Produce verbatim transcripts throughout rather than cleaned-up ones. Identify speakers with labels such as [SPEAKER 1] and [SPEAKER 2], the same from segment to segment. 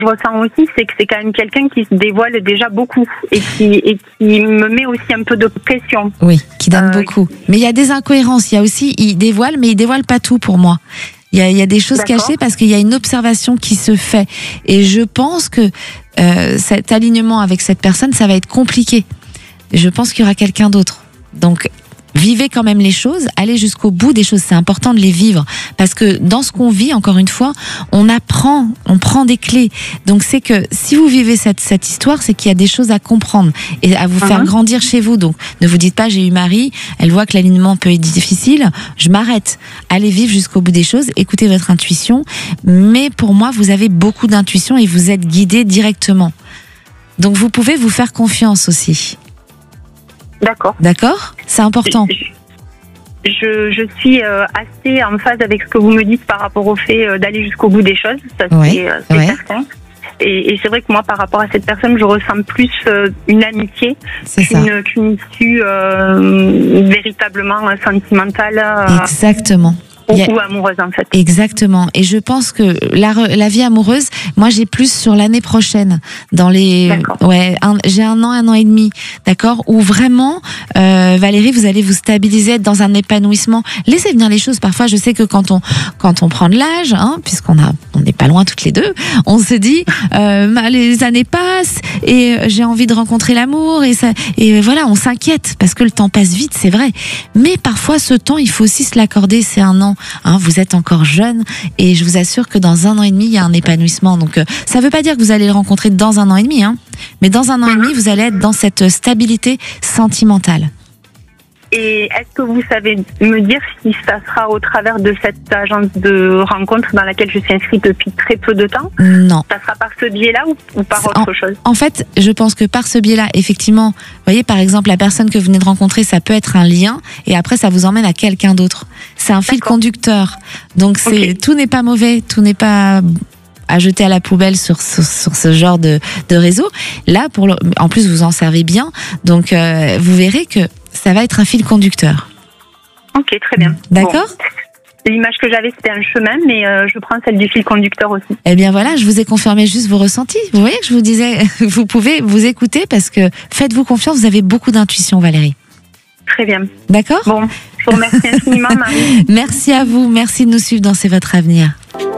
[SPEAKER 1] je ressens aussi, c'est que c'est quand même quelqu'un qui se dévoile déjà beaucoup et qui, et qui me met aussi un peu de pression.
[SPEAKER 2] Oui, qui donne
[SPEAKER 1] Euh,
[SPEAKER 2] beaucoup. Mais il y a des incohérences. Il y a aussi, il dévoile, mais il dévoile pas tout pour moi. Il y a, il y a des choses
[SPEAKER 1] D'accord.
[SPEAKER 2] cachées parce qu'il y a une observation qui se fait. Et je pense que euh, cet alignement avec cette personne, ça va être compliqué. Je pense qu'il y aura quelqu'un d'autre. Donc, vivez quand même les choses, allez jusqu'au bout des choses. C'est important de les vivre parce que dans ce qu'on vit, encore une fois, on apprend, on prend des clés. Donc c'est que si vous vivez cette cette histoire, c'est qu'il y a des choses à comprendre et à vous
[SPEAKER 1] Uh-huh.
[SPEAKER 2] faire grandir chez vous. Donc ne vous dites pas j'ai eu Marie, elle voit que l'alignement peut être difficile, je m'arrête. Allez vivre jusqu'au bout des choses, écoutez votre intuition. Mais pour moi, vous avez beaucoup d'intuition et vous êtes guidé directement. Donc vous pouvez vous faire confiance aussi.
[SPEAKER 1] D'accord.
[SPEAKER 2] D'accord ? C'est important.
[SPEAKER 1] Je, je suis euh, assez en phase avec ce que vous me dites par rapport au fait euh, d'aller jusqu'au bout des choses, ça
[SPEAKER 2] Ouais,
[SPEAKER 1] c'est, euh, c'est
[SPEAKER 2] ouais.
[SPEAKER 1] certain. Et, et c'est vrai que moi, par rapport à cette personne, je ressens plus euh, une amitié
[SPEAKER 2] C'est ça.
[SPEAKER 1] qu'une, qu'une issue euh, véritablement euh, sentimentale euh,
[SPEAKER 2] Exactement.
[SPEAKER 1] ou,
[SPEAKER 2] Il y a-
[SPEAKER 1] ou amoureuse en fait.
[SPEAKER 2] Exactement. Et je pense que la, re- la vie amoureuse, moi j'ai plus sur l'année prochaine. Dans les,
[SPEAKER 1] D'accord.
[SPEAKER 2] ouais, un- j'ai un an, un an et demi, d'accord, où vraiment, euh, Valérie, vous allez vous stabiliser, être dans un épanouissement. Laissez venir les choses. Parfois, je sais que quand on, quand on prend de l'âge, hein, puisqu'on a, on n'est pas loin toutes les deux, on se dit, euh, bah, les années passent et euh, j'ai envie de rencontrer l'amour et ça, et voilà, on s'inquiète parce que le temps passe vite, c'est vrai. Mais parfois, ce temps, il faut aussi se l'accorder. C'est un an. Hein, vous êtes encore jeune et je vous assure que dans un an et demi, il y a un épanouissement. Donc, euh, ça ne veut pas dire que vous allez le rencontrer dans un an et demi, hein, mais dans un an et demi, vous allez être dans cette stabilité sentimentale.
[SPEAKER 1] Et est-ce que vous savez me dire si ça sera au travers de cette agence de rencontre dans laquelle je suis inscrite depuis très peu de temps?
[SPEAKER 2] Non.
[SPEAKER 1] Ça sera par ce biais-là ou, ou par
[SPEAKER 2] C'est-
[SPEAKER 1] autre chose?
[SPEAKER 2] En fait, je pense que par ce biais-là, effectivement, vous voyez, par exemple, la personne que vous venez de rencontrer, ça peut être un lien, et après, ça vous emmène à quelqu'un d'autre. C'est un fil
[SPEAKER 1] D'accord.
[SPEAKER 2] conducteur. Donc, c'est
[SPEAKER 1] Ok.
[SPEAKER 2] tout n'est pas mauvais, tout n'est pas à jeter à la poubelle sur, sur, sur ce genre de, de réseau. Là, pour le, en plus, vous en servez bien. Donc, euh, vous verrez que ça va être un fil conducteur.
[SPEAKER 1] Ok, très bien.
[SPEAKER 2] D'accord?
[SPEAKER 1] Bon. L'image que j'avais, c'était un chemin, mais euh, je prends celle du fil conducteur aussi.
[SPEAKER 2] Eh bien voilà, je vous ai confirmé juste vos ressentis. Vous voyez que je vous disais, vous pouvez vous écouter parce que faites-vous confiance, vous avez beaucoup d'intuition, Valérie.
[SPEAKER 1] Très bien.
[SPEAKER 2] D'accord?
[SPEAKER 1] Bon, je vous remercie infiniment, Marie.
[SPEAKER 2] Merci à vous, merci de nous suivre dans C'est votre avenir.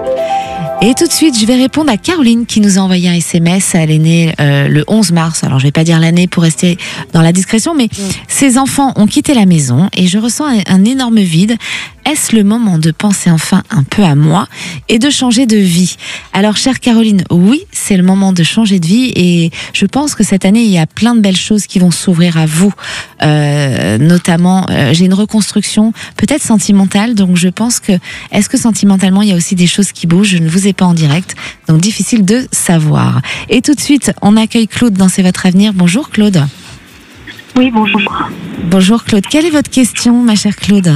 [SPEAKER 2] Et tout de suite, je vais répondre à Caroline qui nous a envoyé un S M S. Elle est née euh, le onze mars. Alors, je vais pas dire l'année pour rester dans la discrétion, mais ses enfants ont quitté la maison et je ressens un, un énorme vide. Est-ce le moment de penser enfin un peu à moi et de changer de vie? Alors, chère Caroline, oui, c'est le moment de changer de vie et je pense que cette année, il y a plein de belles choses qui vont s'ouvrir à vous. Euh, notamment, euh, j'ai une reconstruction peut-être sentimentale, donc je pense que, est-ce que sentimentalement, il y a aussi des choses qui bougent? Je ne vous ai pas en direct, donc difficile de savoir. Et tout de suite, on accueille Claude dans C'est votre avenir. Bonjour Claude.
[SPEAKER 3] Oui, bonjour.
[SPEAKER 2] Bonjour Claude. Quelle est votre question, ma chère Claude?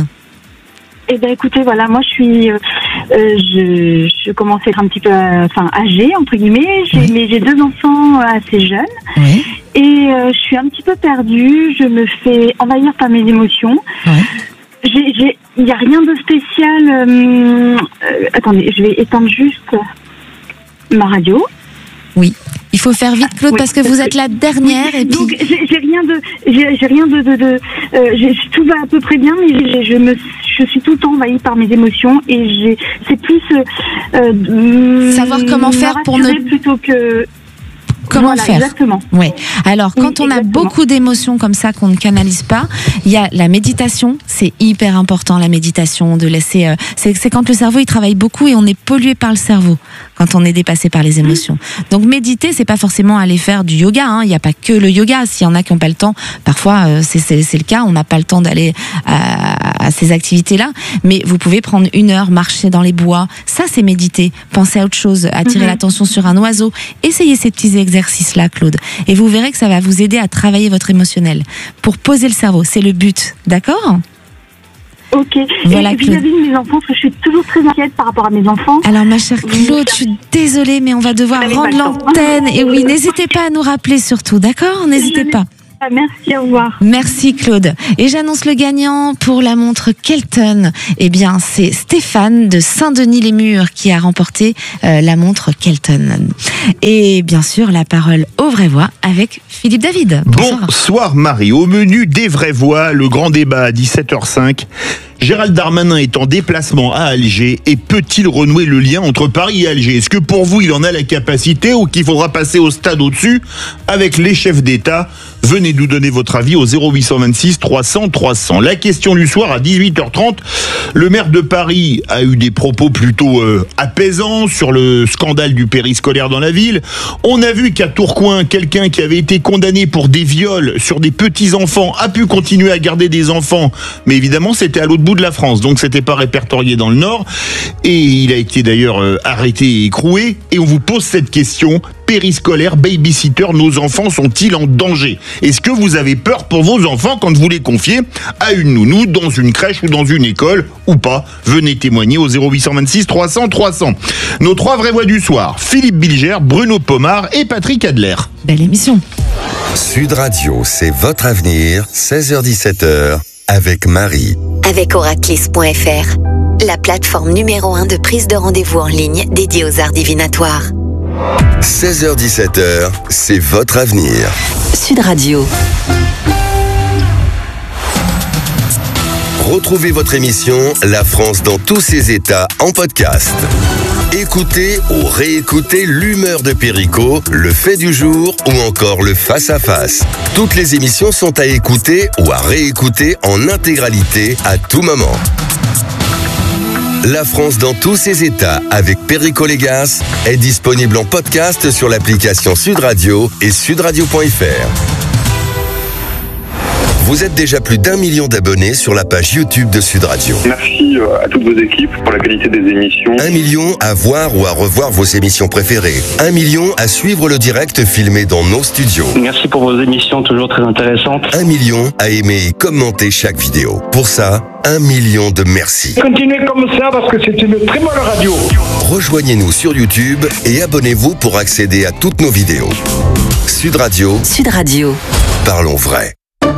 [SPEAKER 3] Eh ben, écoutez, voilà, moi, je suis, euh, euh, je, je commence à être un petit peu, euh, enfin, âgée entre guillemets. J'ai,
[SPEAKER 2] Oui.
[SPEAKER 3] mais j'ai deux enfants assez jeunes
[SPEAKER 2] Oui.
[SPEAKER 3] et euh, je suis un petit peu perdue. Je me fais envahir par mes émotions.
[SPEAKER 2] Oui.
[SPEAKER 3] J'ai, j'ai, il n'y a rien de spécial. euh, euh, attendez, je vais éteindre juste ma radio.
[SPEAKER 2] Oui. Il faut faire vite, Claude,
[SPEAKER 3] Oui,
[SPEAKER 2] parce que vous êtes la dernière et
[SPEAKER 3] Donc,
[SPEAKER 2] puis.
[SPEAKER 3] j'ai, j'ai rien de, j'ai, j'ai rien de, de, de euh, j'ai, tout va à peu près bien, mais j'ai, je me, je suis tout le temps envahie par mes émotions et j'ai, c'est plus euh, euh,
[SPEAKER 2] Savoir comment
[SPEAKER 3] me
[SPEAKER 2] faire pour ne-
[SPEAKER 3] rassurer plutôt que
[SPEAKER 2] Comment
[SPEAKER 3] voilà,
[SPEAKER 2] faire?
[SPEAKER 3] exactement.
[SPEAKER 2] Oui. Alors,
[SPEAKER 3] Oui,
[SPEAKER 2] quand on a
[SPEAKER 3] exactement.
[SPEAKER 2] beaucoup d'émotions comme ça qu'on ne canalise pas, il y a la méditation. C'est hyper important, la méditation, de laisser. Euh, c'est, c'est quand le cerveau il travaille beaucoup et on est pollué par le cerveau quand on est dépassé par les émotions. Donc, méditer, c'est pas forcément aller faire du yoga. Hein. Il n'y a pas que le yoga. S'il y en a qui n'ont pas le temps, parfois euh, c'est, c'est, c'est le cas. On n'a pas le temps d'aller à, à ces activités-là. Mais vous pouvez prendre une heure, marcher dans les bois. Ça, c'est méditer. Penser à autre chose, attirer
[SPEAKER 3] Mhm.
[SPEAKER 2] l'attention sur un oiseau. Essayez ces petits exercices-là, Claude. Et vous verrez que ça va vous aider à travailler votre émotionnel. Pour poser le cerveau, c'est le but. D'accord?
[SPEAKER 3] Ok.
[SPEAKER 2] Voilà,
[SPEAKER 3] et
[SPEAKER 2] Claude.
[SPEAKER 3] vis-à-vis de mes enfants, parce que je suis toujours très inquiète par rapport à mes enfants.
[SPEAKER 2] Alors, ma chère
[SPEAKER 3] Oui,
[SPEAKER 2] Claude, je suis désolée, mais on va devoir
[SPEAKER 3] Vous n'avez
[SPEAKER 2] rendre
[SPEAKER 3] pas le temps.
[SPEAKER 2] l'antenne. Et oui, n'hésitez pas à nous rappeler surtout, d'accord? N'hésitez
[SPEAKER 3] Je
[SPEAKER 2] pas.
[SPEAKER 3] Merci, au revoir.
[SPEAKER 2] Merci Claude. Et j'annonce le gagnant pour la montre Kelton. Eh bien, c'est Stéphane de Saint-Denis-les-Murs qui a remporté euh, la montre Kelton. Et bien sûr, la parole aux vraies voix avec Philippe David. Bonsoir.
[SPEAKER 4] Bonsoir Marie. Au menu des vraies voix, le grand débat à dix-sept heures cinq. Gérald Darmanin est en déplacement à Alger et peut-il renouer le lien entre Paris et Alger ? Est-ce que pour vous, il en a la capacité ou qu'il faudra passer au stade au-dessus avec les chefs d'État ? Venez nous donner votre avis au zéro huit cent vingt-six trois cents trois cents. La question du soir à dix-huit heures trente. Le maire de Paris a eu des propos plutôt euh, apaisants sur le scandale du périscolaire dans la ville. On a vu qu'à Tourcoing, quelqu'un qui avait été condamné pour des viols sur des petits-enfants a pu continuer à garder des enfants. Mais évidemment, c'était à l'autre bout de la France, donc c'était pas répertorié dans le Nord. Et il a été d'ailleurs euh, arrêté et écroué. Et on vous pose cette question. Périscolaire, babysitter, nos enfants sont-ils en danger ? Est-ce que vous avez peur pour vos enfants quand vous les confiez à une nounou dans une crèche ou dans une école ou pas ? Venez témoigner au zéro huit cent vingt-six trois cents trois cents. Nos trois vraies voix du soir, Philippe Bilger, Bruno Pomar et Patrick Adler.
[SPEAKER 2] Belle émission.
[SPEAKER 5] Sud Radio, c'est votre avenir, seize heures dix-sept heures, avec Marie.
[SPEAKER 6] Avec Oraclis point F R, la plateforme numéro un de prise de rendez-vous en ligne dédiée aux arts divinatoires.
[SPEAKER 5] seize heures dix-sept heures, c'est votre avenir.
[SPEAKER 6] Sud Radio.
[SPEAKER 5] Retrouvez votre émission La France dans tous ses états en podcast. Écoutez ou réécoutez l'humeur de Perico, le fait du jour ou encore le face-à-face. Toutes les émissions sont à écouter ou à réécouter en intégralité à tout moment. La France dans tous ses états avec Perico Légas est disponible en podcast sur l'application Sud Radio et sudradio point F R. Vous êtes déjà plus d'un million d'abonnés sur la page YouTube de Sud Radio.
[SPEAKER 7] Merci à toutes vos équipes pour la qualité des émissions.
[SPEAKER 5] Un million à voir ou à revoir vos émissions préférées. Un million à suivre le direct filmé dans nos studios.
[SPEAKER 8] Merci pour vos émissions toujours très intéressantes.
[SPEAKER 5] Un million à aimer et commenter chaque vidéo. Pour ça, un million de merci.
[SPEAKER 9] Continuez comme ça parce que c'est une très bonne radio.
[SPEAKER 5] Rejoignez-nous sur YouTube et abonnez-vous pour accéder à toutes nos vidéos. Sud Radio.
[SPEAKER 6] Sud Radio.
[SPEAKER 5] Parlons vrai.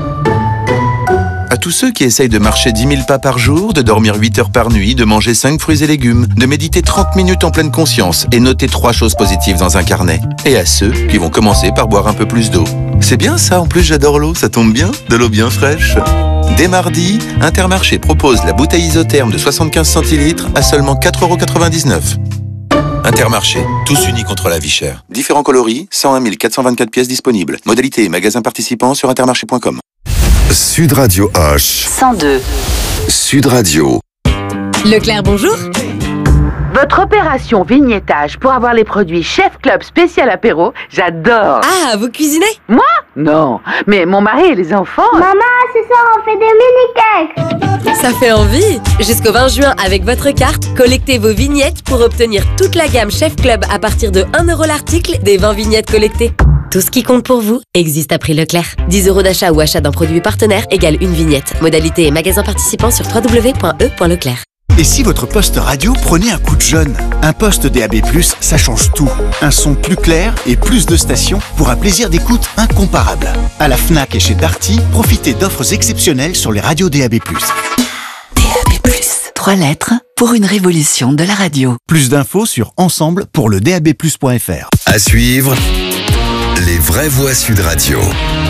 [SPEAKER 10] À tous ceux qui essayent de marcher dix mille pas par jour, de dormir huit heures par nuit, de manger cinq fruits et légumes, de méditer trente minutes en pleine conscience et noter trois choses positives dans un carnet. Et à ceux qui vont commencer par boire un peu plus d'eau. C'est bien ça, en plus j'adore l'eau, ça tombe bien, de l'eau bien fraîche. Dès mardi, Intermarché propose la bouteille isotherme de soixante-quinze centilitres à seulement quatre euros quatre-vingt-dix-neuf. Intermarché, tous unis contre la vie chère. Différents coloris, cent un mille quatre cent vingt-quatre pièces disponibles. Modalité et magasins participants sur intermarché point com.
[SPEAKER 5] Sud Radio H.
[SPEAKER 6] cent deux.
[SPEAKER 5] Sud Radio.
[SPEAKER 11] Leclerc, bonjour.
[SPEAKER 12] Votre opération vignettage pour avoir les produits Chef Club spécial apéro, j'adore.
[SPEAKER 11] Ah, vous cuisinez?
[SPEAKER 12] Moi? Non, mais mon mari et les enfants...
[SPEAKER 13] Maman, ce soir on fait des mini-cakes.
[SPEAKER 11] Ça fait envie. Jusqu'au vingt juin, avec votre carte, collectez vos vignettes pour obtenir toute la gamme Chef Club à partir de un euro l'article des vingt vignettes collectées. Tout ce qui compte pour vous existe à prix Leclerc. dix euros d'achat ou achat d'un produit partenaire égale une vignette. Modalité et magasin participant sur w w w point e point leclerc.
[SPEAKER 14] Et si votre poste radio prenait un coup de jeune? Un poste D A B plus, ça change tout. Un son plus clair et plus de stations pour un plaisir d'écoute incomparable. À la Fnac et chez Darty, profitez d'offres exceptionnelles sur les radios D A B plus.
[SPEAKER 6] D A B plus, trois lettres pour une révolution de la radio.
[SPEAKER 14] Plus d'infos sur ensemble pour le D A B plus point F R.
[SPEAKER 5] À suivre, les vraies voix Sud Radio.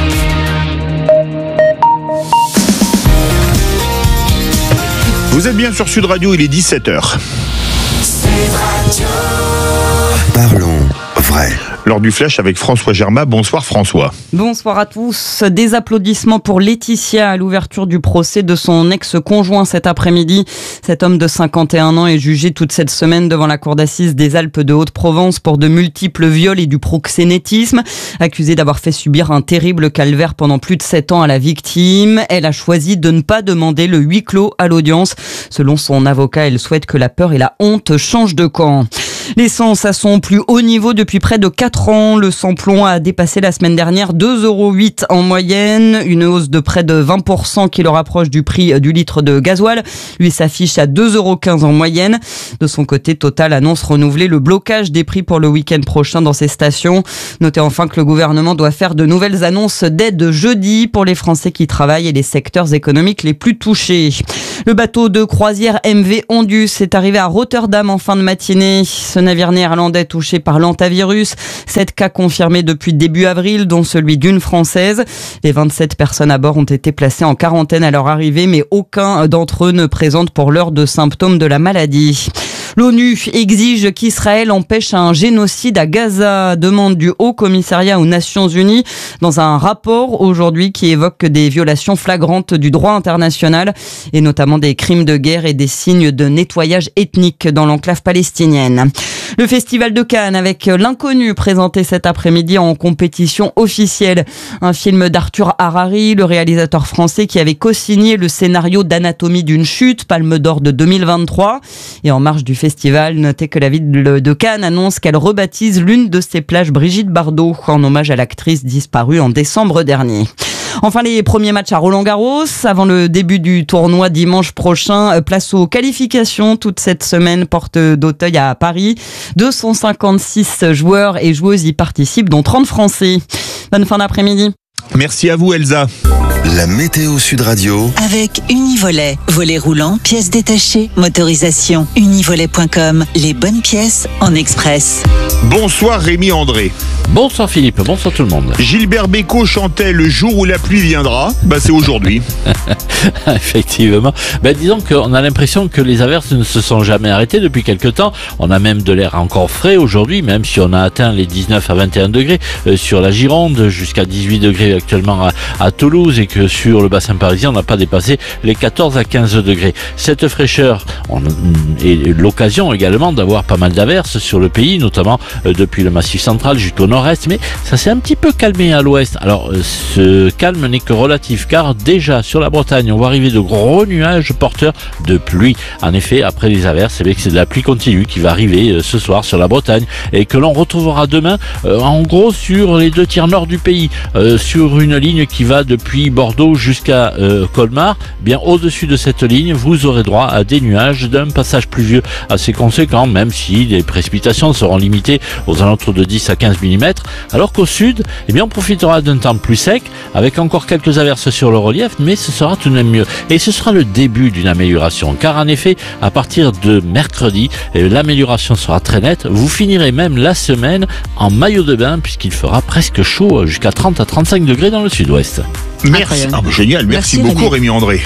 [SPEAKER 4] Vous êtes bien sur Sud Radio, il est dix-sept heures.
[SPEAKER 5] Parlons vrai.
[SPEAKER 4] Lors du flash avec François Germain. Bonsoir François.
[SPEAKER 15] Bonsoir à tous. Des applaudissements pour Laetitia à l'ouverture du procès de son ex-conjoint cet après-midi. Cet homme de cinquante et un ans est jugé toute cette semaine devant la cour d'assises des Alpes de Haute-Provence pour de multiples viols et du proxénétisme. Accusé d'avoir fait subir un terrible calvaire pendant plus de sept ans à la victime, elle a choisi de ne pas demander le huis clos à l'audience. Selon son avocat, elle souhaite que la peur et la honte changent de camp. L'essence à son plus haut niveau depuis près de quatre ans. Le samplon a dépassé la semaine dernière deux euros huit en moyenne. Une hausse de près de vingt pour cent qui le rapproche du prix du litre de gasoil. Lui s'affiche à deux euros quinze en moyenne. De son côté, Total annonce renouveler le blocage des prix pour le week-end prochain dans ses stations. Notez enfin que le gouvernement doit faire de nouvelles annonces d'aide jeudi pour les Français qui travaillent et les secteurs économiques les plus touchés. Le bateau de croisière M V Ondus est arrivé à Rotterdam en fin de matinée. Ce navire néerlandais touché par l'hantavirus. Sept cas confirmés depuis début avril, dont celui d'une Française. Les vingt-sept personnes à bord ont été placées en quarantaine à leur arrivée, mais aucun d'entre eux ne présente pour l'heure de symptômes de la maladie. L'ONU exige qu'Israël empêche un génocide à Gaza, demande du Haut Commissariat aux Nations Unies dans un rapport aujourd'hui qui évoque des violations flagrantes du droit international et notamment des crimes de guerre et des signes de nettoyage ethnique dans l'enclave palestinienne. Le Festival de Cannes avec L'Inconnu présenté cet après-midi en compétition officielle. Un film d'Arthur Harari, le réalisateur français qui avait co-signé le scénario d'Anatomie d'une chute, Palme d'Or de deux mille vingt-trois. Et en marge du festival, notez que la ville de Cannes annonce qu'elle rebaptise l'une de ses plages Brigitte Bardot en hommage à l'actrice disparue en décembre dernier. Enfin, les premiers matchs à Roland-Garros. Avant le début du tournoi dimanche prochain, place aux qualifications toute cette semaine, porte d'Auteuil à Paris. deux cent cinquante-six joueurs et joueuses y participent, dont trente Français. Bonne fin d'après-midi.
[SPEAKER 4] Merci à vous, Elsa.
[SPEAKER 5] La météo Sud Radio.
[SPEAKER 16] Avec Univolet. Volet roulant, pièces détachées, motorisation. Univolet point com. Les bonnes pièces en express.
[SPEAKER 4] Bonsoir Rémi André.
[SPEAKER 17] Bonsoir Philippe, bonsoir tout le monde.
[SPEAKER 4] Gilbert Bécaud chantait Le jour où la pluie viendra. Bah c'est aujourd'hui.
[SPEAKER 17] Effectivement. Ben, disons qu'on a l'impression que les averses ne se sont jamais arrêtées depuis quelque temps. On a même de l'air encore frais aujourd'hui, même si on a atteint les dix-neuf à vingt et un degrés euh, sur la Gironde, jusqu'à dix-huit degrés actuellement à, à Toulouse, et que sur le bassin parisien, on n'a pas dépassé les quatorze à quinze degrés. Cette fraîcheur on, est l'occasion également d'avoir pas mal d'averses sur le pays, notamment euh, depuis le Massif central jusqu'au nord-est, mais ça s'est un petit peu calmé à l'ouest. Alors euh, ce calme n'est que relatif, car déjà sur la Bretagne, on voit arriver de gros nuages porteurs de pluie. En effet, après les averses, c'est bien que c'est de la pluie continue qui va arriver euh, ce soir sur la Bretagne, et que l'on retrouvera demain euh, en gros sur les deux tiers nord du pays, euh, sur une ligne qui va depuis Bordeaux jusqu'à euh, Colmar. Bien au-dessus de cette ligne, vous aurez droit à des nuages d'un passage pluvieux assez conséquent, même si les précipitations seront limitées aux alentours de dix à quinze millimètres, alors qu'au sud, eh bien, on profitera d'un temps plus sec, avec encore quelques averses sur le relief, mais ce sera tout de même mieux. Et ce sera le début d'une amélioration, car en effet, à partir de mercredi, l'amélioration sera très nette. Vous finirez même la semaine en maillot de bain, puisqu'il fera presque chaud, jusqu'à trente à trente-cinq degrés dans le sud-ouest.
[SPEAKER 4] Merci. Ah, bah, génial, merci, merci beaucoup Rémi André.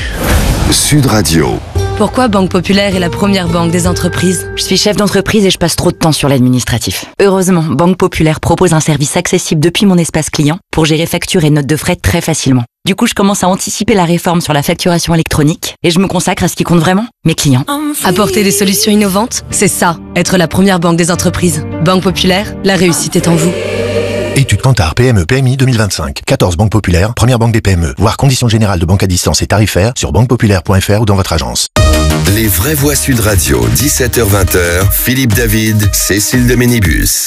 [SPEAKER 5] Sud Radio.
[SPEAKER 11] Pourquoi Banque Populaire est la première banque des entreprises?
[SPEAKER 18] Je suis chef d'entreprise et je passe trop de temps sur l'administratif. Heureusement, Banque Populaire propose un service accessible depuis mon espace client pour gérer factures et notes de frais très facilement. Du coup, je commence à anticiper la réforme sur la facturation électronique et je me consacre à ce qui compte vraiment, mes clients.
[SPEAKER 11] Apporter des solutions innovantes, c'est ça, être la première banque des entreprises. Banque Populaire, la réussite est en vous.
[SPEAKER 19] Étude Kantar P M E P M I deux mille vingt-cinq. quatorze banques populaires, première banque des P M E. Voir conditions générales de banque à distance et tarifaires sur banque populaire point f r ou dans votre agence.
[SPEAKER 5] Les vraies voix Sud Radio, dix-sept heures vingt, Philippe David, Cécile de Ménibus.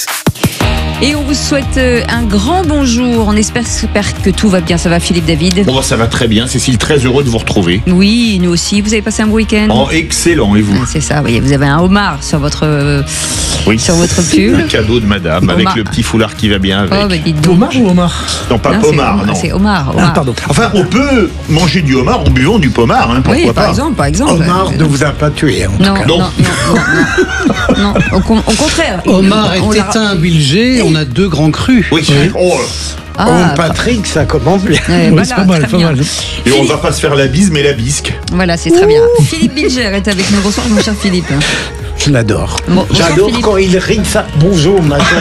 [SPEAKER 2] Et on vous souhaite un grand bonjour. On espère, espère que tout va bien. Ça va, Philippe David?
[SPEAKER 4] Bon, ça va très bien. Cécile, très heureux de vous retrouver.
[SPEAKER 2] Oui, nous aussi. Vous avez passé un bon week-end?
[SPEAKER 4] Oh, excellent. Et vous?
[SPEAKER 2] Ah, c'est ça, oui. Vous avez un homard sur votre,
[SPEAKER 4] oui,
[SPEAKER 2] sur votre pull.
[SPEAKER 4] Un cadeau de madame, homard, avec le petit foulard qui va bien avec.
[SPEAKER 2] Oh, bah, dites donc.
[SPEAKER 20] Homard ou homard?
[SPEAKER 4] Non, pas non, pommard, non.
[SPEAKER 2] C'est homard. homard.
[SPEAKER 20] Ah, pardon.
[SPEAKER 4] Enfin, on peut manger du homard en buvant du pommard, hein, pourquoi
[SPEAKER 2] oui,
[SPEAKER 4] pas?
[SPEAKER 2] par exemple, par exemple.
[SPEAKER 20] Homard ne vous a pas tué, en
[SPEAKER 2] non,
[SPEAKER 20] tout cas.
[SPEAKER 2] Non, non, non, non, non, non. Au, con, au contraire.
[SPEAKER 20] Homard est éteint, Bilger. On a deux grands crus.
[SPEAKER 4] Oui, oui. Oh.
[SPEAKER 20] Ah, oh, Patrick, ça commence bien.
[SPEAKER 2] Ouais,
[SPEAKER 20] oui,
[SPEAKER 2] voilà,
[SPEAKER 20] c'est pas mal, pas mal.
[SPEAKER 4] Et on va pas se faire la bise, mais la bisque.
[SPEAKER 2] Voilà, c'est très bien. Philippe Bilger est avec nous. Bonsoir, mon cher Philippe.
[SPEAKER 20] Je l'adore.
[SPEAKER 2] Bon,
[SPEAKER 20] j'adore Philippe. Quand il rit ça. Bonjour, ma chère.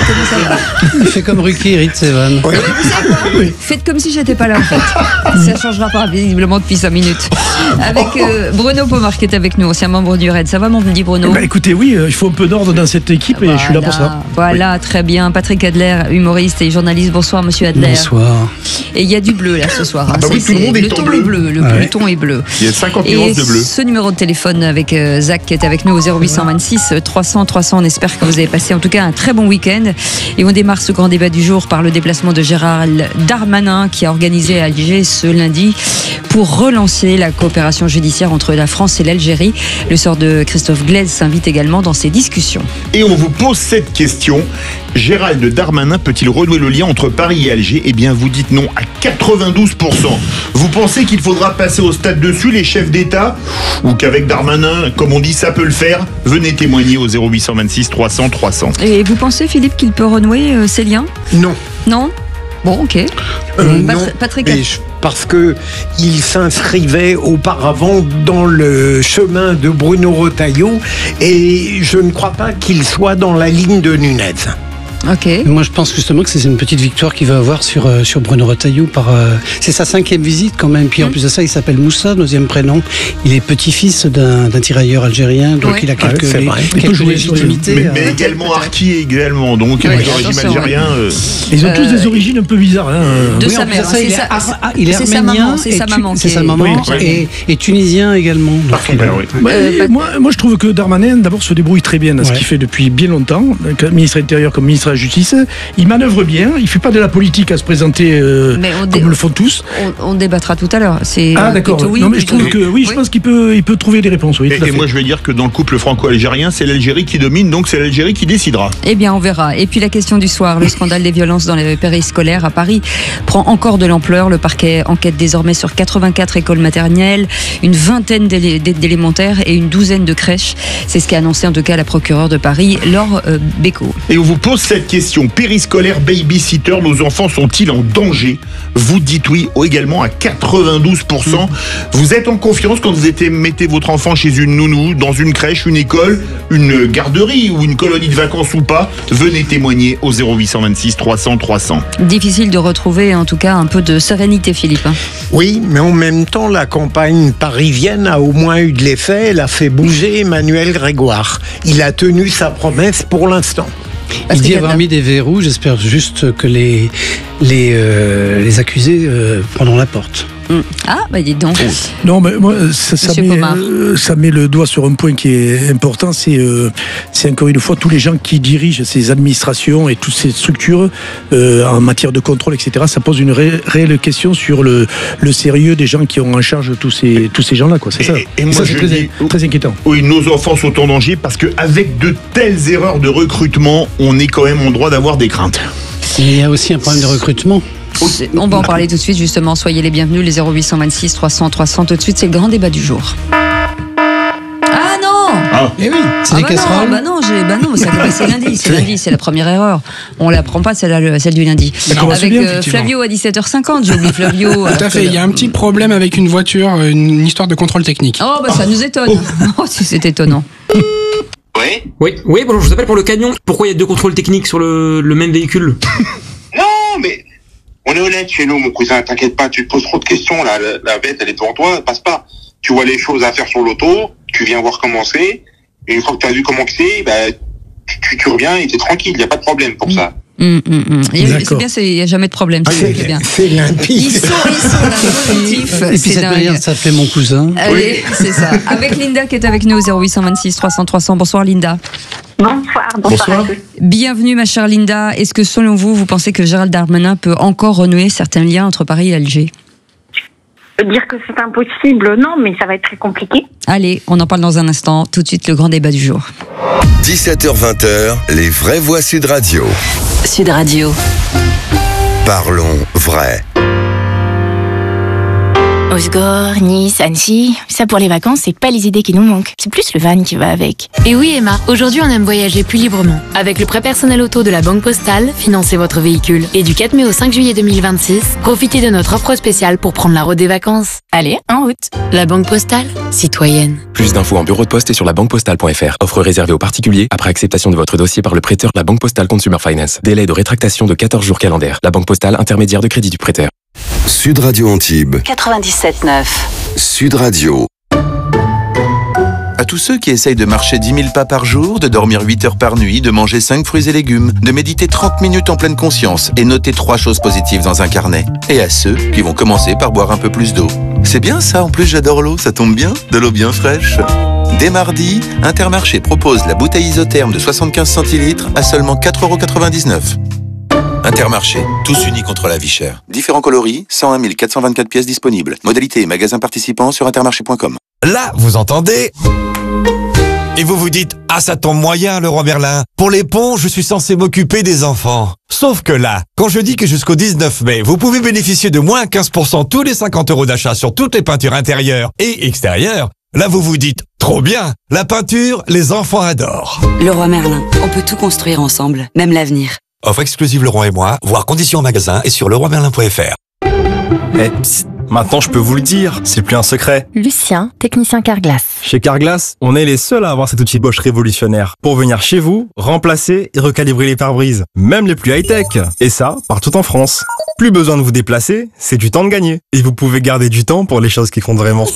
[SPEAKER 20] Il fait comme Ruki, il rit de ses vannes.
[SPEAKER 2] Oui. Oui. Faites comme si j'étais pas là, en fait. Ça changera pas, visiblement, depuis cinq minutes. Avec euh, Bruno Pomar qui est avec nous, ancien membre du Raid. Ça va, mon petit Bruno?
[SPEAKER 20] Bah, écoutez, oui, euh, il faut un peu d'ordre dans cette équipe et voilà, je suis là pour ça.
[SPEAKER 2] Voilà, oui. Très bien. Patrick Adler, humoriste et journaliste. Bonsoir, monsieur Adler.
[SPEAKER 20] Bonsoir.
[SPEAKER 2] Et il y a du bleu, là, ce soir.
[SPEAKER 4] Ah bah oui, tout le monde est
[SPEAKER 2] le ton
[SPEAKER 4] bleu.
[SPEAKER 2] est bleu. Le,
[SPEAKER 4] ah
[SPEAKER 2] le
[SPEAKER 4] ouais.
[SPEAKER 2] ton est bleu.
[SPEAKER 4] Il y a cinquante nuances de bleu.
[SPEAKER 2] Ce numéro de téléphone avec euh, Zach qui est avec nous au zéro huit cent vingt-six
[SPEAKER 21] six trois cents trois cents. On espère que vous avez passé en tout cas un très bon week-end. Et on démarre ce grand débat du jour par le déplacement de Gérald Darmanin qui a organisé à Alger ce lundi pour relancer la coopération judiciaire entre la France et l'Algérie. Le sort de Christophe Glaise s'invite également dans ces discussions.
[SPEAKER 4] Et on vous pose cette question. Gérald Darmanin peut-il renouer le lien entre Paris et Alger ? Eh bien, vous dites non à quatre-vingt-douze pour cent. Vous pensez qu'il faudra passer au stade dessus, les chefs d'État ? Ou qu'avec Darmanin, comme on dit, ça peut le faire ? Venez témoigner au zéro huit cent vingt-six trois cents trois cents.
[SPEAKER 21] Et vous pensez, Philippe, qu'il peut renouer euh, ces liens ?
[SPEAKER 20] Non.
[SPEAKER 21] Non ? Bon, ok.
[SPEAKER 20] Euh,
[SPEAKER 21] Patri-
[SPEAKER 20] non,
[SPEAKER 21] Patrick.
[SPEAKER 20] mais je- parce que il s'inscrivait auparavant dans le chemin de Bruno Retailleau et je ne crois pas qu'il soit dans la ligne de Nunez.
[SPEAKER 21] Ok.
[SPEAKER 22] Moi, je pense justement que c'est une petite victoire qu'il va avoir sur, euh, sur Bruno Retailleau. Par, euh, c'est sa cinquième visite quand même. Puis en plus de ça, il s'appelle Moussa, deuxième prénom. Il est petit-fils d'un, d'un tirailleur algérien, donc
[SPEAKER 21] Ouais.
[SPEAKER 22] il a quelques,
[SPEAKER 20] Ouais, c'est vrai.
[SPEAKER 22] quelques
[SPEAKER 20] Il peut jouer
[SPEAKER 22] légitimités.
[SPEAKER 4] Mais, mais
[SPEAKER 22] euh,
[SPEAKER 4] également Arki également, donc
[SPEAKER 21] Ouais,
[SPEAKER 4] avec le régime
[SPEAKER 21] attention,
[SPEAKER 4] algérien. euh,
[SPEAKER 23] Ils ont tous
[SPEAKER 21] Euh,
[SPEAKER 23] des origines un peu bizarres. Hein.
[SPEAKER 21] De
[SPEAKER 22] oui,
[SPEAKER 21] sa
[SPEAKER 22] en plus
[SPEAKER 21] mère.
[SPEAKER 22] de ça,
[SPEAKER 21] C'est
[SPEAKER 22] il est,
[SPEAKER 21] sa-
[SPEAKER 22] ar- ah, il est
[SPEAKER 21] c'est sa
[SPEAKER 22] arménien.
[SPEAKER 21] maman, c'est
[SPEAKER 22] et
[SPEAKER 21] sa
[SPEAKER 22] tu-
[SPEAKER 21] maman
[SPEAKER 22] C'est
[SPEAKER 21] qui
[SPEAKER 22] sa
[SPEAKER 21] est-
[SPEAKER 22] maman.
[SPEAKER 4] Oui,
[SPEAKER 22] et, et tunisien également. Donc,
[SPEAKER 4] Parfumeur, oui.
[SPEAKER 23] Bah,
[SPEAKER 21] Euh,
[SPEAKER 23] et moi, moi, je trouve que Darmanin, d'abord, se débrouille très bien dans ce
[SPEAKER 22] Ouais.
[SPEAKER 23] qu'il fait depuis bien longtemps, comme ministre de l'Intérieur, comme ministre de la Justice. Il manœuvre bien, il ne fait pas de la politique à se présenter euh,
[SPEAKER 21] Mais on dé-
[SPEAKER 23] comme le font tous.
[SPEAKER 21] On, on débattra tout à l'heure. C'est
[SPEAKER 23] Ah,
[SPEAKER 21] euh,
[SPEAKER 23] d'accord.
[SPEAKER 21] plutôt oui,
[SPEAKER 23] non, mais je
[SPEAKER 21] plutôt
[SPEAKER 23] trouve que, oui, je pense qu'il peut, il peut trouver des réponses. Oui,
[SPEAKER 4] Et,
[SPEAKER 23] tout à
[SPEAKER 4] et
[SPEAKER 23] fait.
[SPEAKER 4] moi, je vais dire que dans le couple franco-algérien, c'est l'Algérie qui domine, donc c'est l'Algérie qui décidera.
[SPEAKER 21] Eh bien, on verra. Et puis la question du soir, le scandale des violences dans les périscolaires à Paris prend encore de l'ampleur. Le parquet enquête désormais sur quatre-vingt-quatre écoles maternelles, une vingtaine d'élé- d'élémentaires et une douzaine de crèches. C'est ce qu'a annoncé en tout cas la procureure de Paris, Laure euh, Bécaud.
[SPEAKER 4] Et on vous pose cette question. Périscolaire, babysitter, nos enfants sont-ils en danger ? Vous dites oui oh, également à quatre-vingt-douze pour cent. Vous êtes en confiance quand vous êtes- mettez votre enfant chez une nounou, dans une crèche, une école, une garderie ou une colonie de vacances ou pas ? Venez témoigner au zéro huit cent vingt-six trois cents trois cents.
[SPEAKER 21] Difficile de retrouver en tout cas un peu de sérénité, Philippe.
[SPEAKER 20] Oui, mais en même temps, la campagne parisienne a au moins eu de l'effet. Elle a fait bouger Emmanuel Grégoire. Il a tenu sa promesse pour l'instant.
[SPEAKER 22] il dit avoir mis des verrous. J'espère juste que les, les, euh, les accusés euh, prendront la porte.
[SPEAKER 21] Ah, bah dites donc.
[SPEAKER 23] Non, mais moi, ça, ça,
[SPEAKER 21] Monsieur
[SPEAKER 23] met,
[SPEAKER 21] Pomard.
[SPEAKER 23] euh, ça met le doigt sur un point qui est important, c'est euh, c'est encore une fois tous les gens qui dirigent ces administrations et toutes ces structures euh, en matière de contrôle, et cetera. Ça pose une ré- réelle question sur le, le sérieux des gens qui ont en charge tous ces, tous ces gens-là, quoi. C'est ça.
[SPEAKER 4] Et, et
[SPEAKER 23] Et
[SPEAKER 4] moi,
[SPEAKER 23] ça, c'est
[SPEAKER 4] je
[SPEAKER 23] très,
[SPEAKER 4] dis,
[SPEAKER 23] très inquiétant.
[SPEAKER 4] oui, nos enfants sont en danger parce qu'avec de telles erreurs de recrutement, on est quand même en droit d'avoir des craintes.
[SPEAKER 22] Il y a aussi un problème de recrutement.
[SPEAKER 21] C'est- On va en parler tout de suite justement. Soyez les bienvenus, les zéro huit cent vingt-six trois cents trois cents. Tout de suite, c'est le grand débat du jour. Ah non
[SPEAKER 4] Ah,
[SPEAKER 22] Eh oui, c'est
[SPEAKER 21] Ah
[SPEAKER 22] des
[SPEAKER 21] bah
[SPEAKER 22] casseroles.
[SPEAKER 21] non, bah non, j'ai, bah non, ça c'est lundi, c'est lundi, c'est la première erreur. On la prend pas celle, celle du lundi.
[SPEAKER 23] Ça commence
[SPEAKER 21] Avec
[SPEAKER 23] bien,
[SPEAKER 21] euh,
[SPEAKER 23] effectivement.
[SPEAKER 21] Flavio à dix-sept heures cinquante, j'ai oublié Flavio.
[SPEAKER 24] Tout à fait, il y a un petit problème avec une voiture, une histoire de contrôle technique.
[SPEAKER 21] Oh bah ça nous étonne. Oh, si c'est étonnant.
[SPEAKER 25] Oui, oui, oui, bonjour, je vous appelle pour le camion. Pourquoi il y a deux contrôles techniques sur le, le même véhicule?
[SPEAKER 26] Non, mais on est honnête chez nous, mon cousin, t'inquiète pas, tu te poses trop de questions, là, la, la bête, elle est devant toi, passe pas. Tu vois les choses à faire sur l'auto, tu viens voir comment c'est, et une fois que tu as vu comment que c'est, bah, tu, tu, tu reviens et t'es tranquille, il n'y a pas de problème pour ça.
[SPEAKER 21] Hum, hum, hum. Et
[SPEAKER 23] D'accord.
[SPEAKER 21] C'est bien, il n'y a jamais de problème. C'est ça qui est bien.
[SPEAKER 20] C'est limpide.
[SPEAKER 21] Ils sont, ils sont là, positifs.
[SPEAKER 22] Et puis
[SPEAKER 21] C'est
[SPEAKER 22] cette
[SPEAKER 21] dingue.
[SPEAKER 22] manière de s'appeler mon cousin.
[SPEAKER 21] Allez, c'est ça. Avec Linda qui est avec nous au zéro huit cent vingt-six trois cents trois cents. Bonsoir Linda.
[SPEAKER 1] Bonsoir, bonsoir,
[SPEAKER 23] Bonsoir.
[SPEAKER 1] à tous.
[SPEAKER 21] Bienvenue ma chère Linda. Est-ce que selon vous, vous pensez que Gérald Darmanin peut encore renouer certains liens entre Paris et Alger?
[SPEAKER 1] Dire que c'est impossible, non, mais ça va être très compliqué.
[SPEAKER 21] Allez, on en parle dans un instant. Tout de suite, le grand débat du jour.
[SPEAKER 5] dix-sept heures vingt, les vraies voix Sud Radio.
[SPEAKER 18] Sud Radio.
[SPEAKER 5] Parlons vrai.
[SPEAKER 27] Osgore, Nice, Annecy, ça pour les vacances, c'est pas les idées qui nous manquent. C'est plus le van qui va avec.
[SPEAKER 28] Et oui Emma, aujourd'hui on aime voyager plus librement. Avec le prêt personnel auto de la Banque Postale, financez votre véhicule. Et du quatre mai au cinq juillet deux mille vingt-six, profitez de notre offre spéciale pour prendre la route des vacances.
[SPEAKER 27] Allez, en route.
[SPEAKER 28] La Banque Postale, citoyenne.
[SPEAKER 29] Plus d'infos en bureau de poste et sur la banque postale point f r. Offre réservée aux particuliers après acceptation de votre dossier par le prêteur La Banque Postale Consumer Finance. Délai de rétractation de quatorze jours calendaires. La Banque Postale, intermédiaire de crédit du prêteur.
[SPEAKER 5] Sud Radio Antibes.
[SPEAKER 18] quatre-vingt-dix-sept neuf.
[SPEAKER 5] Sud Radio.
[SPEAKER 10] À tous ceux qui essayent de marcher dix mille pas par jour, de dormir huit heures par nuit, de manger cinq fruits et légumes, de méditer trente minutes en pleine conscience et noter trois choses positives dans un carnet. Et à ceux qui vont commencer par boire un peu plus d'eau. C'est bien ça, en plus j'adore l'eau, ça tombe bien, de l'eau bien fraîche. Dès mardi, Intermarché propose la bouteille isotherme de soixante-quinze centilitres à seulement quatre euros quatre-vingt-dix-neuf. Intermarché, tous unis contre la vie chère. Différents coloris, cent un mille quatre cent vingt-quatre pièces disponibles. Modalité et magasins participants sur intermarché point com.
[SPEAKER 3] Là, vous entendez ? Et vous vous dites, ah ça tombe moyen Leroy Merlin. Pour les ponts, je suis censé m'occuper des enfants. Sauf que là, quand je dis que jusqu'au dix-neuf mai, vous pouvez bénéficier de moins quinze pour cent tous les cinquante euros d'achat sur toutes les peintures intérieures et extérieures, là vous vous dites, trop bien, la peinture, les enfants adorent.
[SPEAKER 6] Leroy Merlin, on peut tout construire ensemble, même l'avenir.
[SPEAKER 3] Offre exclusive Leroy et moi, voir conditions en magasin et sur leroy merlin point f r.
[SPEAKER 7] Eh, psst, maintenant je peux vous le dire, c'est plus un secret.
[SPEAKER 8] Lucien, technicien Carglass.
[SPEAKER 7] Chez Carglass, on est les seuls à avoir cet outil Bosch révolutionnaire pour venir chez vous, remplacer et recalibrer les pare-brises, même les plus high-tech. Et ça, partout en France. Plus besoin de vous déplacer, c'est du temps de gagner. Et vous pouvez garder du temps pour les choses qui comptent vraiment.